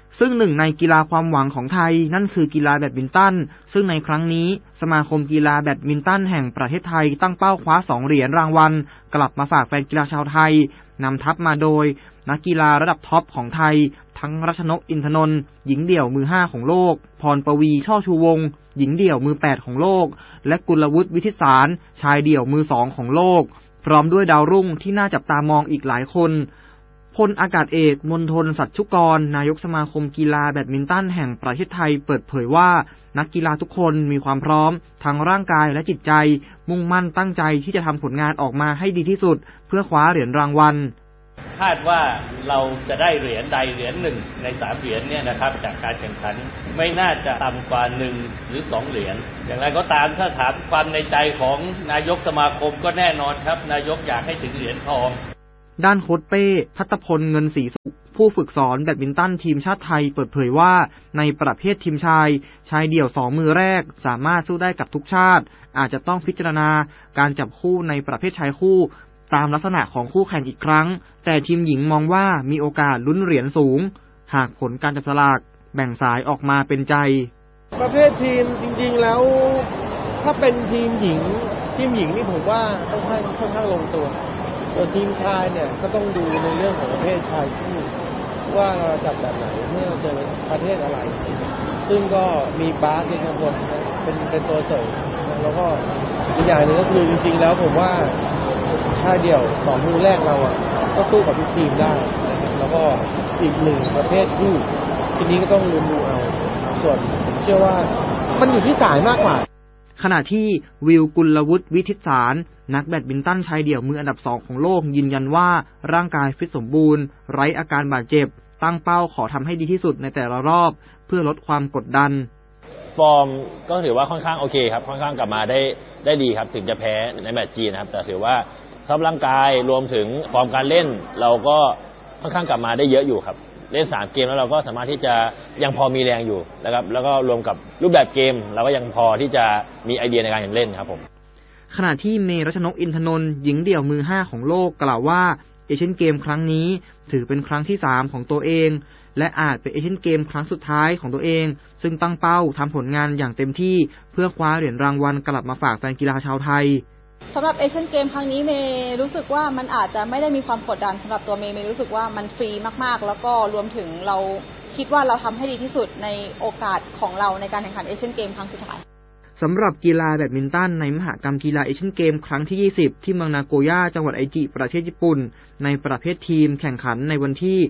ซึ่งหนึ่งในกีฬาความหวังของไทยนั่นคือกีฬาแบดมินตันซึ่งในครั้งนี้สมาคมกีฬาแบดมินตันแห่งประเทศไทยตั้งเป้าคว้า2เหรียญรางวัลกลับมาฝากแฟนกีฬาชาวไทยนำทัพมาโดยนักกีฬาระดับท็อปของไทยทั้งรัชนกอินทนนท์หญิงเดี่ยวมือ5ของโลกพรปวีช่อชูวงศ์หญิงเดี่ยวมือ8ของโลกและกุลวุฒิวิทิสารชายเดี่ยวมือ2ของโลกพร้อมด้วยดาวรุ่งที่น่าจับตามองอีกหลายคนพลอากาศเอกมณฑลสัชชุกรนายกสมาคมกีฬาแบดมินตันแห่งประเทศไทยเปิดเผยว่านักกีฬาทุกคนมีความพร้อมทั้งร่างกายและจิตใจมุ่งมั่นตั้งใจที่จะทำผลงานออกมาให้ดีที่สุดเพื่อคว้าเหรียญรางวัลคาดว่าเราจะได้เหรียญใดเหรียญหนึ่งใน3เหรียญเนี่ยนะครับจากการแข่งขันไม่น่าจะต่ำกว่า1หรือ2เหรียญอย่างไรก็ตามถ้าถามความในใจของนายกสมาคมก็แน่นอนครับนายกอยากให้ถึงเหรียญทองด้านโค้ชเป้ภัตพลเงินศรีสุขผู้ฝึกสอนแบดมินตันทีมชาติไทยเปิดเผยว่าในประเภททีมชายเดี่ยว2มือแรกสามารถสู้ได้กับทุกชาติอาจจะต้องพิจารณาการจับคู่ในประเภทชายคู่ตามลักษณะของคู่แข่งอีกครั้งแต่ทีมหญิงมองว่ามีโอกาสลุ้นเหรียญสูงหากผลการจับสลากแบ่งสายออกมาเป็นใจประเภททีมจริงๆแล้วถ้าเป็นทีมหญิงนี่ผมว่าค่อนข้างลงตัวส่วนทีมชายเนี่ยก็ต้องดูในเรื่องของประเภทชายคู่ว่าเราจับแบบไหนเมื่อเจอประเภทอะไรซึ่งก็มีบาสในทั้งหมดเป็นตัวเสริมแล้วก็อีกอย่างนึงก็คือจริงๆแล้วผมว่าชายเดี่ยว2มือแรกเราก็สู้กับทุกทีมได้แล้วก็อีก1ประเภทคู่ทีนี้ก็ต้องดูเอาส่วนผมเชื่อว่ามันอยู่ที่สายมากกว่าขณะที่วิวกุลวุฒิวิทิสารนักแบดมินตันชายเดี่ยวมืออันดับ2ของโลกยืนยันว่าร่างกายฟิตสมบูรณ์ไร้อาการบาดเจ็บตั้งเป้าขอทำให้ดีที่สุดในแต่ละรอบเพื่อลดความกดดันฟอร์มก็ถือว่าค่อนข้างโอเคครับค่อนข้างกลับมาได้ดีครับถึงจะแพ้ในแมตช์จีนนะครับแต่ถือว่าสภาพร่างกายรวมถึงฟอร์มการเล่นเราก็ค่อนข้างกลับมาได้เยอะอยู่ครับเล่น3เกมแล้วเราก็สามารถที่จะยังพอมีแรงอยู่นะครับแล้วก็รวมกับรูปแบบเกมเราก็ยังพอที่จะมีไอเดียในการเล่นครับผมขณะที่เมรัชนกอินทนนท์หญิงเดี่ยวมือ5ของโลกกล่าวว่าเอเชียนเกมครั้งนี้ถือเป็นครั้งที่3ของตัวเองและอาจเป็นเอเชียนเกมครั้งสุดท้ายของตัวเองซึ่งตั้งเป้าทำผลงานอย่างเต็มที่เพื่อคว้าเหรียญรางวัลกลับมาฝากแฟนกีฬาชาวไทยสำหรับเอเชียนเกมครั้งนี้เมย์รู้สึกว่ามันอาจจะไม่ได้มีความกดดันสำหรับตัวเมย์รู้สึกว่ามันฟรีมากๆแล้วก็รวมถึงเราคิดว่าเราทำให้ดีที่สุดในโอกาสของเราในการแข่งขันเอเชียนเกมครั้งสุดท้ายสำหรับกีฬาแบดมินตันในมหกรรมกีฬาเอเชียนเกมครั้งที่20ที่เมืองนาโกย่าจังหวัดไอจิประเทศญี่ปุ่นในประเภททีมแข่งขันในวันที่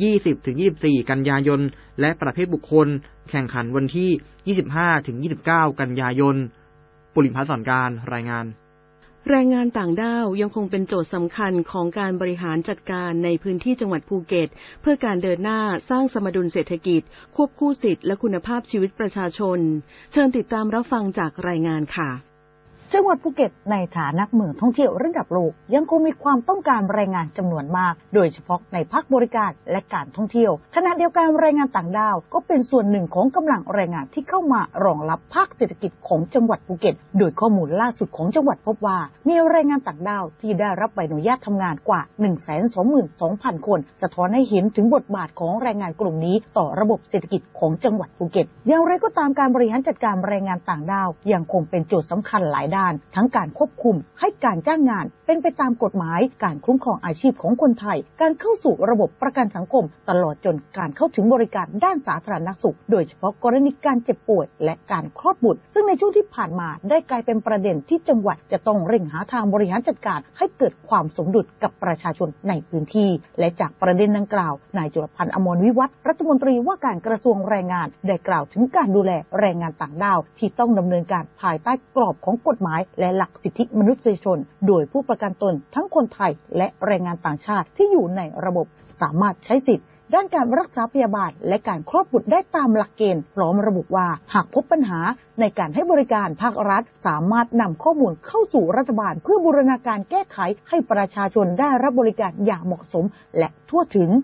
20-24 กันยายนและประเภทบุคคลแข่งขันวันที่ 25-29 กันยายนปุริพัฒน์สอนการรายงานแรงงานต่างด้าวยังคงเป็นโจทย์สำคัญของการบริหารจัดการในพื้นที่จังหวัดภูเก็ตเพื่อการเดินหน้าสร้างสมดุลเศรษฐกิจควบคู่สิทธิและคุณภาพชีวิตประชาชนเชิญติดตามรับฟังจากรายงานค่ะจังหวัดภูเก็ตในฐานะเมืองท่องเที่ยวระดับโลกยังคงมีความต้องการแรงงานจำนวนมากโดยเฉพาะในภาคบริการและการท่องเที่ยวขณะเดียวกันแรงงานต่างด้าวก็เป็นส่วนหนึ่งของกำลังแรงงานที่เข้ามารองรับภาคเศรษฐกิจของจังหวัดภูเก็ตโดยข้อมูลล่าสุดของจังหวัดพบว่ามีแรงงานต่างด้าวที่ได้รับใบอนุญาตทำงานกว่า 122,000 คนสะท้อนให้เห็นถึงบทบาทของแรงงานกลุ่มนี้ต่อระบบเศรษฐกิจของจังหวัดภูเก็ตอย่างไรก็ตามการบริหารจัดการแรงงานต่างด้าวยังคงเป็นโจทย์สำคัญหลายด้านทั้งการควบคุมให้การจ้างงานเป็นไปตามกฎหมายการคุ้มครองอาชีพของคนไทยการเข้าสู่ระบบประกันสังคมตลอดจนการเข้าถึงบริการด้านสาธารณสุขโดยเฉพาะกรณีการเจ็บป่วยและการคลอดบุตรซึ่งในช่วงที่ผ่านมาได้กลายเป็นประเด็นที่จังหวัดจะต้องเร่งหาทางบริหารจัดการให้เกิดความสมดุลกับประชาชนในพื้นที่และจากประเด็นดังกล่าวนายจุลพันธ์อมรวิวัฒน์รัฐมนตรีว่าการกระทรวงแรงงานได้กล่าวถึงการดูแลแรงงานต่างด้าวที่ต้องดำเนินการภายใต้กรอบของกฎหมายและหลักสิทธิมนุษยชนโดยผู้ประกันตนทั้งคนไทยและแรงงานต่างชาติที่อยู่ในระบบสามารถใช้สิทธิด้านการรักษาพยาบาลและการคลอดบุตรได้ตามหลักเกณฑ์พร้อมระบุว่าหากพบปัญหาในการให้บริการภาครัฐสามารถนำข้อมูลเข้าสู่รัฐบาลเพื่อบูรณาการแก้ไขให้ประชาชนได้รับบริการอย่างเหมาะสมและทั่วถึง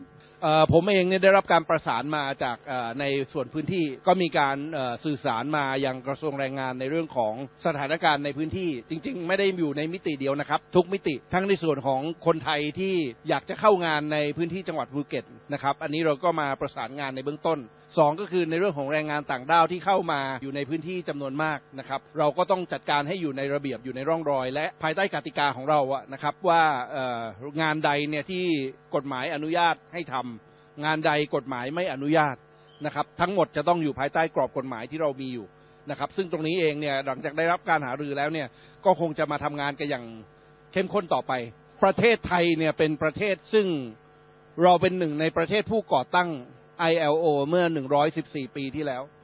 ผมเองเนี่ยได้รับการประสานมาจากในส่วนพื้นที่ก็มีการสื่อสารมายังกระทรวงแรงงานในเรื่องของสถานการณ์ในพื้นที่จริงๆไม่ได้อยู่ในมิติเดียวนะครับทุกมิติทั้งในส่วนของคนไทยที่อยากจะเข้างานในพื้นที่จังหวัดภูเก็ตนะครับอันนี้เราก็มาประสานงานในเบื้องต้น2ก็คือในเรื่องของแรงงานต่างด้าวที่เข้ามาอยู่ในพื้นที่จำนวนมากนะครับเราก็ต้องจัดการให้อยู่ในระเบียบอยู่ในร่องรอยและภายใต้กติกาของเราอะนะครับว่างานใดเนี่ยที่กฎหมายอนุญาตให้ทำงานใดกฎหมายไม่อนุญาตนะครับทั้งหมดจะต้องอยู่ภายใต้กรอบกฎหมายที่เรามีอยู่นะครับซึ่งตรงนี้เองเนี่ยหลังจากได้รับการหารือแล้วเนี่ยก็คงจะมาทำงานกันอย่างเข้มข้นต่อไปประเทศไทยเนี่ยเป็นประเทศซึ่งเราเป็นหนึ่งในประเทศผู้ก่อตั้งILO เมื่อ114ปีที่แล้ว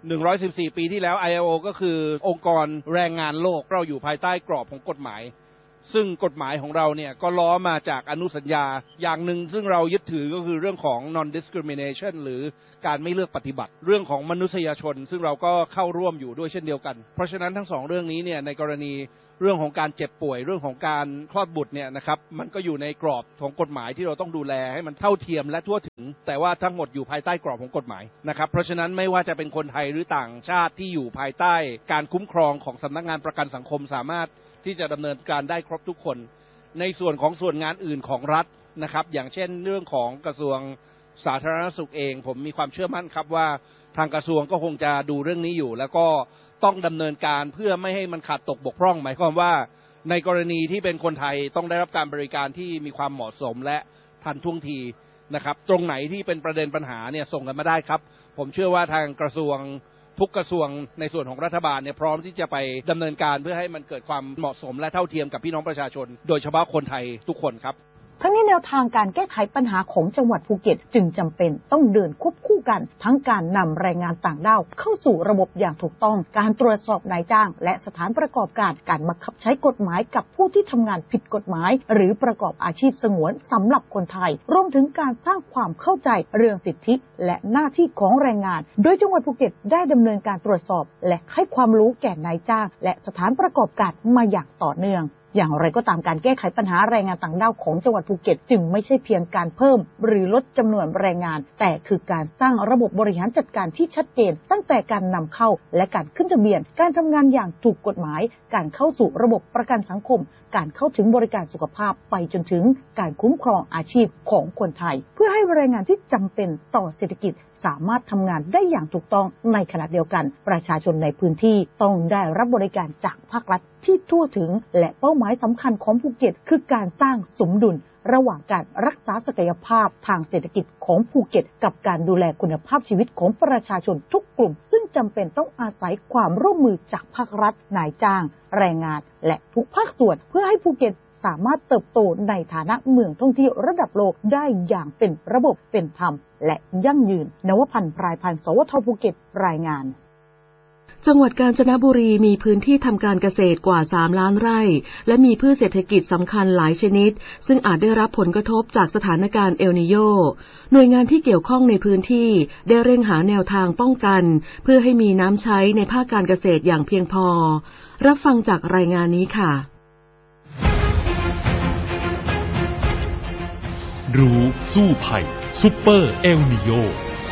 114ปีที่แล้ว ILO ก็คือองค์กรแรงงานโลกเราอยู่ภายใต้กรอบของกฎหมายซึ่งกฎหมายของเราเนี่ยก็ล้อมาจากอนุสัญญาอย่างหนึ่งซึ่งเรายึดถือก็คือเรื่องของ non discrimination หรือการไม่เลือกปฏิบัติเรื่องของมนุษยชนซึ่งเราก็เข้าร่วมอยู่ด้วยเช่นเดียวกันเพราะฉะนั้นทั้ง2เรื่องนี้เนี่ยในกรณีเรื่องของการเจ็บป่วยเรื่องของการคลอดบุตรเนี่ยนะครับมันก็อยู่ในกรอบของกฎหมายที่เราต้องดูแลให้มันเท่าเทียมและทั่วถึงแต่ว่าทั้งหมดอยู่ภายใต้กรอบของกฎหมายนะครับเพราะฉะนั้นไม่ว่าจะเป็นคนไทยหรือต่างชาติที่อยู่ภายใต้การคุ้มครองของสำนักงานประกันสังคมสามารถที่จะดำเนินการได้ครบทุกคนในส่วนของส่วนงานอื่นของรัฐนะครับอย่างเช่นเรื่องของกระทรวงสาธารณสุขเองผมมีความเชื่อมั่นครับว่าทางกระทรวงก็คงจะดูเรื่องนี้อยู่แล้วก็ต้องดำเนินการเพื่อไม่ให้มันขาดตกบกพร่องหมายความว่าในกรณีที่เป็นคนไทยต้องได้รับการบริการที่มีความเหมาะสมและทันท่วงทีนะครับตรงไหนที่เป็นประเด็นปัญหาเนี่ยส่งกันมาได้ครับผมเชื่อว่าทางกระทรวงทุกกระทรวงในส่วนของรัฐบาลเนี่ยพร้อมที่จะไปดำเนินการเพื่อให้มันเกิดความเหมาะสมและเท่าเทียมกับพี่น้องประชาชนโดยเฉพาะคนไทยทุกคนครับทั้งนี้แนวทางการแก้ไขปัญหาของจังหวัดภูเก็ตจึงจำเป็นต้องเดินควบคู่กันทั้งการนำแรงงานต่างด้าวเข้าสู่ระบบอย่างถูกต้องการตรวจสอบนายจ้างและสถานประกอบการการบังคับใช้กฎหมายกับผู้ที่ทำงานผิดกฎหมายหรือประกอบอาชีพสงวนสำหรับคนไทยรวมถึงการสร้างความเข้าใจเรื่องสิทธิและหน้าที่ของแรงงานโดยจังหวัดภูเก็ตได้ดำเนินการตรวจสอบและให้ความรู้แก่นายจ้างและสถานประกอบการมาอย่างต่อเนื่องอย่างไรก็ตามการแก้ไขปัญหาแรงงานต่างด้าวของจังหวัดภูเก็ตจึงไม่ใช่เพียงการเพิ่มหรือลดจำนวนแรงงานแต่คือการสร้างระบบบริหารจัดการที่ชัดเจนตั้งแต่การนำเข้าและการขึ้นทะเบียนการทำงานอย่างถูกกฎหมายการเข้าสู่ระบบประกันสังคมการเข้าถึงบริการสุขภาพไปจนถึงการคุ้มครองอาชีพของคนไทยเพื่อให้แรงงานที่จำเป็นต่อเศรษฐกิจสามารถทำงานได้อย่างถูกต้องในขณะเดียวกันประชาชนในพื้นที่ต้องได้รับบริการจากภาครัฐที่ทั่วถึงและเป้าหมายสำคัญของภูเก็ตคือการสร้างสมดุลระหว่างการรักษาศักยภาพทางเศรษฐกิจของภูเก็ตกับการดูแลคุณภาพชีวิตของประชาชนทุกกลุ่มซึ่งจำเป็นต้องอาศัยความร่วมมือจากภาครัฐนายจ้างแรงงานและทุกภาคส่วนเพื่อให้ภูเก็ตสามารถเติบโตในฐานะเมืองท่องเที่ยวระดับโลกได้อย่างเป็นระบบเป็นธรรมและยั่งยืนนวพันธ์ พรายพันธ์ สวท.ภูเก็ตรายงานจังหวัดกาญจนบุรีมีพื้นที่ทำการเกษตรกว่า3ล้านไร่และมีพืชเศรษฐกิจสำคัญหลายชนิดซึ่งอาจได้รับผลกระทบจากสถานการณ์เอลนีโญหน่วยงานที่เกี่ยวข้องในพื้นที่ได้เร่งหาแนวทางป้องกันเพื่อให้มีน้ำใช้ในภาคการเกษตรอย่างเพียงพอรับฟังจากรายงานนี้ค่ะรู้สู้ภัยซุปเปอร์เอลนีโญ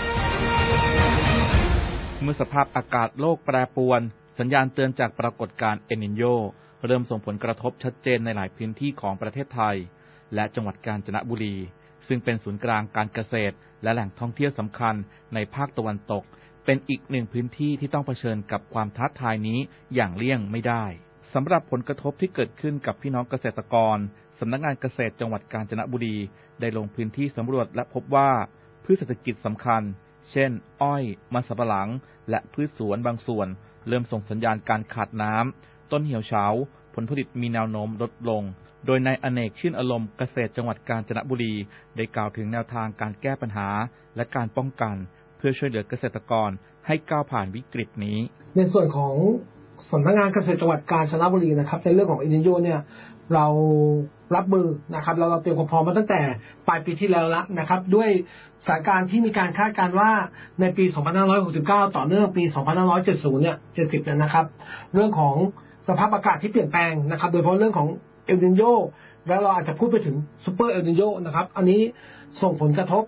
เมื่อสภาพอากาศโลกแปรปรวนสัญญาณเตือนจากปรากฏการณ์เอลนีโญเริ่มส่งผลกระทบชัดเจนในหลายพื้นที่ของประเทศไทยและจังหวัดกาญจนบุรีซึ่งเป็นศูนย์กลางการเกษตรและแหล่งท่องเที่ยวสำคัญในภาคตะวันตกเป็นอีกหนึ่งพื้นที่ที่ต้องเผชิญกับความท้าทายนี้อย่างเลี่ยงไม่ได้สำหรับผลกระทบที่เกิดขึ้นกับพี่น้องเกษตรกรสำนักงานเกษตรจังหวัดกาญจนบุรีได้ลงพื้นที่สำรวจและพบว่าพืชเศรษฐกิจสำคัญเช่นอ้อยมันสำปะหลังและพืชสวนบางส่วนเริ่มส่งสัญญาณการขาดน้ำต้นเหี่ยวเฉาผลผลิตมีแนวโน้มลดลงโดยนายอเนกชื่นอารมณ์เกษตรจังหวัดกาญจนบุรีได้กล่าวถึงแนวทางการแก้ปัญหาและการป้องกันเพื่อช่วยเหลือเกษตรกรให้ก้าวผ่านวิกฤตนี้ในส่วนของสำนักงานเกษตรจังหวัดกาญจนบุรีนะครับในเรื่องของเอลนีโญเนี่ยเรารับมือนะครับเราเตรียมความพร้อมมาตั้งแต่ปลายปีที่แล้วแล้วนะครับด้วยสถานการณ์ที่มีการคาดการณ์ว่าในปี 2569 ต่อเนื่องปี 2570 เนี่ย 70 เนี่ยนะครับเรื่องของสภาพอากาศที่เปลี่ยนแปลงนะครับโดยเฉพาะเรื่องของเอลนีโญแล้วเราอาจจะพูดไปถึงซุปเปอร์เอลนีโญนะครับอันนี้ส่งผลกระทบ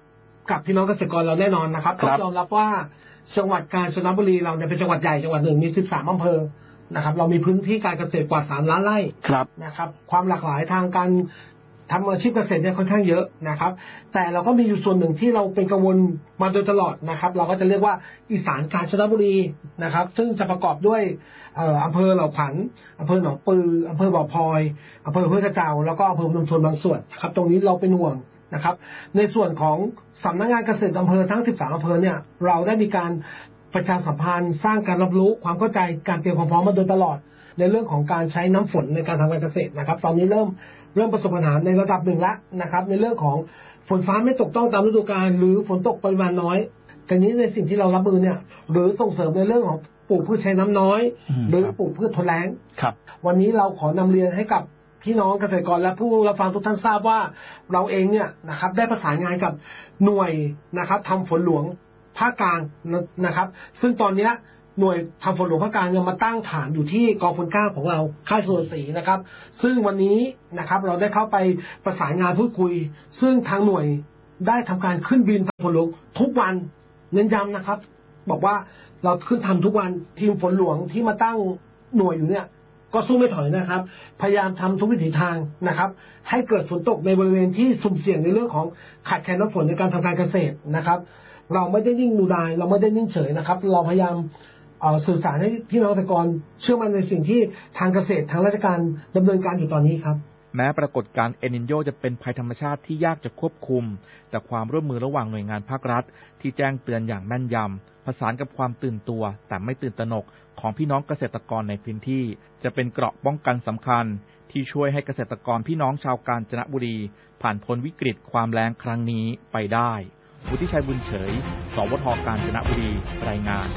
กับพี่น้องเกษตรกรเราแน่นอนนะครับต้องยอมรับว่าจังหวัดกาญจนบุรีเราเนี่ยเป็นจังหวัดใหญ่จังหวัดหนึ่งมี13อำเภอนะครับเรามีพื้นที่การเกษตรกว่า3ล้านไร่นะครับความหลากหลายทางการทำอาชีพเกษตรเนี่ยค่อนข้างเยอะนะครับแต่เราก็มีอยู่ส่วนหนึ่งที่เราเป็นกังวลมาโดยตลอดนะครับเราก็จะเรียกว่าอีสานกาญจนบุรีนะครับซึ่งจะประกอบด้วยอำเภอเหล่าขวัญอำเภอหนองปืออำเภอบ่อพลอยอำเภอห้วยกระเจ้าแล้วก็อำเภอพนมทวนบางส่วนนะครับตรงนี้เราเป็นห่วงนะครับในส่วนของสำนักงานเกษตรอำเภอทั้ง13อำเภอเนี่ยเราได้มีการประชาสัมพันธ์สร้างการรับรู้ความเข้าใจการเตรียมความพร้อมมาโดยตลอดในเรื่องของการใช้น้ำฝนในการทำการเกษตรนะครับตอนนี้เริ่มประสบปัญหาในระดับหนึ่งแล้วนะครับในเรื่องของฝนฟ้าไม่ตกต้องตามฤดูกาลหรือฝนตกปริมาณน้อยแต่นี้ในสิ่งที่เรารับมือเนี่ยหรือส่งเสริมในเรื่องของปลูกพืชใช้น้ำน้อยหรือปลูกพืชทนแล้งวันนี้เราขอนำเรียนให้กับพี่น้องเกษตรกรและผู้รับฟังทุกท่านทราบว่าเราเองเนี่ยนะครับได้ประสานงานกับหน่วยนะครับทำฝนหลวงภาคกลางนะครับซึ่งตอนนี้หน่วยทำฝนหลวงภาคกลางยังมาตั้งฐานอยู่ที่กองพล9ของเราค่ายสุรศรีนะครับซึ่งวันนี้นะครับเราได้เข้าไปประสานงานพูดคุยซึ่งทางหน่วยได้ทำการขึ้นบินทำฝนหลวงทุกวันเน้นย้ำนะครับบอกว่าเราขึ้นทำทุกวันทีมฝนหลวงที่มาตั้งหน่วยอยู่เนี่ยก็สู้ไม่ถอยนะครับพยายามทำทุกวิถีทางนะครับให้เกิดฝนตกในบริเวณที่สุ่มเสี่ยงในเรื่องของขาดแคลนน้ำฝนในการทำการเกษตรนะครับเราไม่ได้นิ่งดูดายเราไม่ได้นิ่งเฉยนะครับเราพยายามสื่อสารให้พี่น้องเกษตรกรเชื่อมั่นในสิ่งที่ทางเกษตรทางราชการดำเนินการอยู่ตอนนี้ครับแม้ปรากฏการณ์เอลนิโญจะเป็นภัยธรรมชาติที่ยากจะควบคุมแต่ความร่วมมือระหว่างหน่วยงานภาครัฐที่แจ้งเตือนอย่างแม่นยำผสานกับความตื่นตัวแต่ไม่ตื่นตระหนกของพี่น้องเกษตรกรในพื้นที่จะเป็นเกราะป้องกันสำคัญที่ช่วยให้เกษตรกรพี่น้องชาวกาญจนบุรีผ่านพ้นวิกฤตความแล้งครั้งนี้ไปได้วุฒิชัยบุญเฉย สวท.กาญจนบุรีรายงาน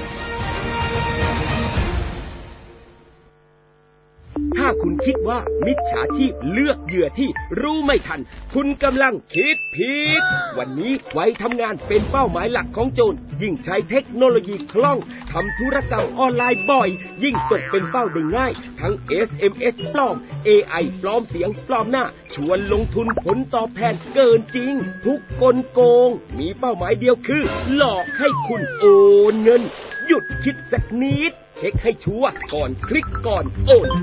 ถ้าคุณคิดว่ามิจฉาชีพเลือกเหยื่อที่รู้ไม่ทันคุณกำลังคิดผิดวันนี้วัยทำงานเป็นเป้าหมายหลักของโจรยิ่งใช้เทคโนโลยีคล่องทำธุรกรรมออนไลน์บ่อยยิ่งตกเป็นเป้าได้ง่ายทั้ง SMS ปลอม AI ปลอมเสียงปลอมหน้าชวนลงทุนผลตอบแทนเกินจริงทุกกลโกงมีเป้าหมายเดียวคือหลอกให้คุณโอนเงินหยุดคิดสักนิดเช็คให้ชัวร์ก่อนคลิกก่อนโอน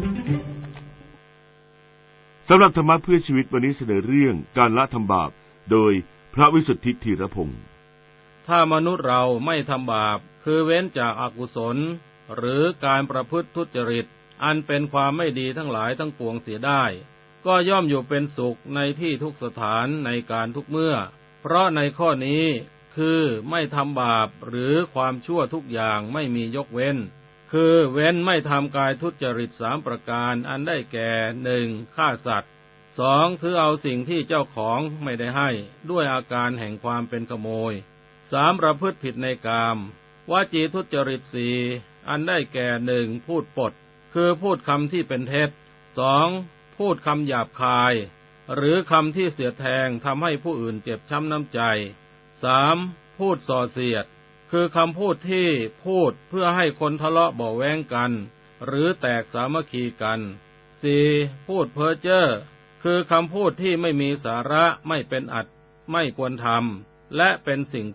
สำหรับธรรมะเพื่อชีวิตวันนี้เสนอเรื่องการละทำบาปโดยพระวิสุทธิธีรพงศ์ถ้ามนุษย์เราไม่ทำบาปคือเว้นจากอกุศลหรือการประพฤติทุจริตอันเป็นความไม่ดีทั้งหลายทั้งปวงเสียได้ก็ย่อมอยู่เป็นสุขในที่ทุกสถานในการทุกเมื่อเพราะในข้อนี้คือไม่ทำบาปหรือความชั่วทุกอย่างไม่มียกเว้นคือเว้นไม่ทำกายทุจริต3ประการอันได้แก่ 1. ฆ่าสัตว์ 2. ถือเอาสิ่งที่เจ้าของไม่ได้ให้ด้วยอาการแห่งความเป็นขโมย 3. ประพฤติผิดในกามวจีทุจริต 4. อันได้แก่ 1. พูดปดคือพูดคำที่เป็นเท็จ 2. พูดคำหยาบคายหรือคำที่เสียดแทงทำให้ผู้อื่นเจ็บช้ำน้ำใจ 3. พูดส่อเสียดคือคำพูดที่พูดเพื่อให้คนทะเลาะเบาะแว้งกันหรือแตกสามัคคีกัน 4. พูดเพ้อเจ้อคือคำพูดที่ไม่มีสาระไม่เป็นอัตไม่ควรทำและเป็นสิ่ง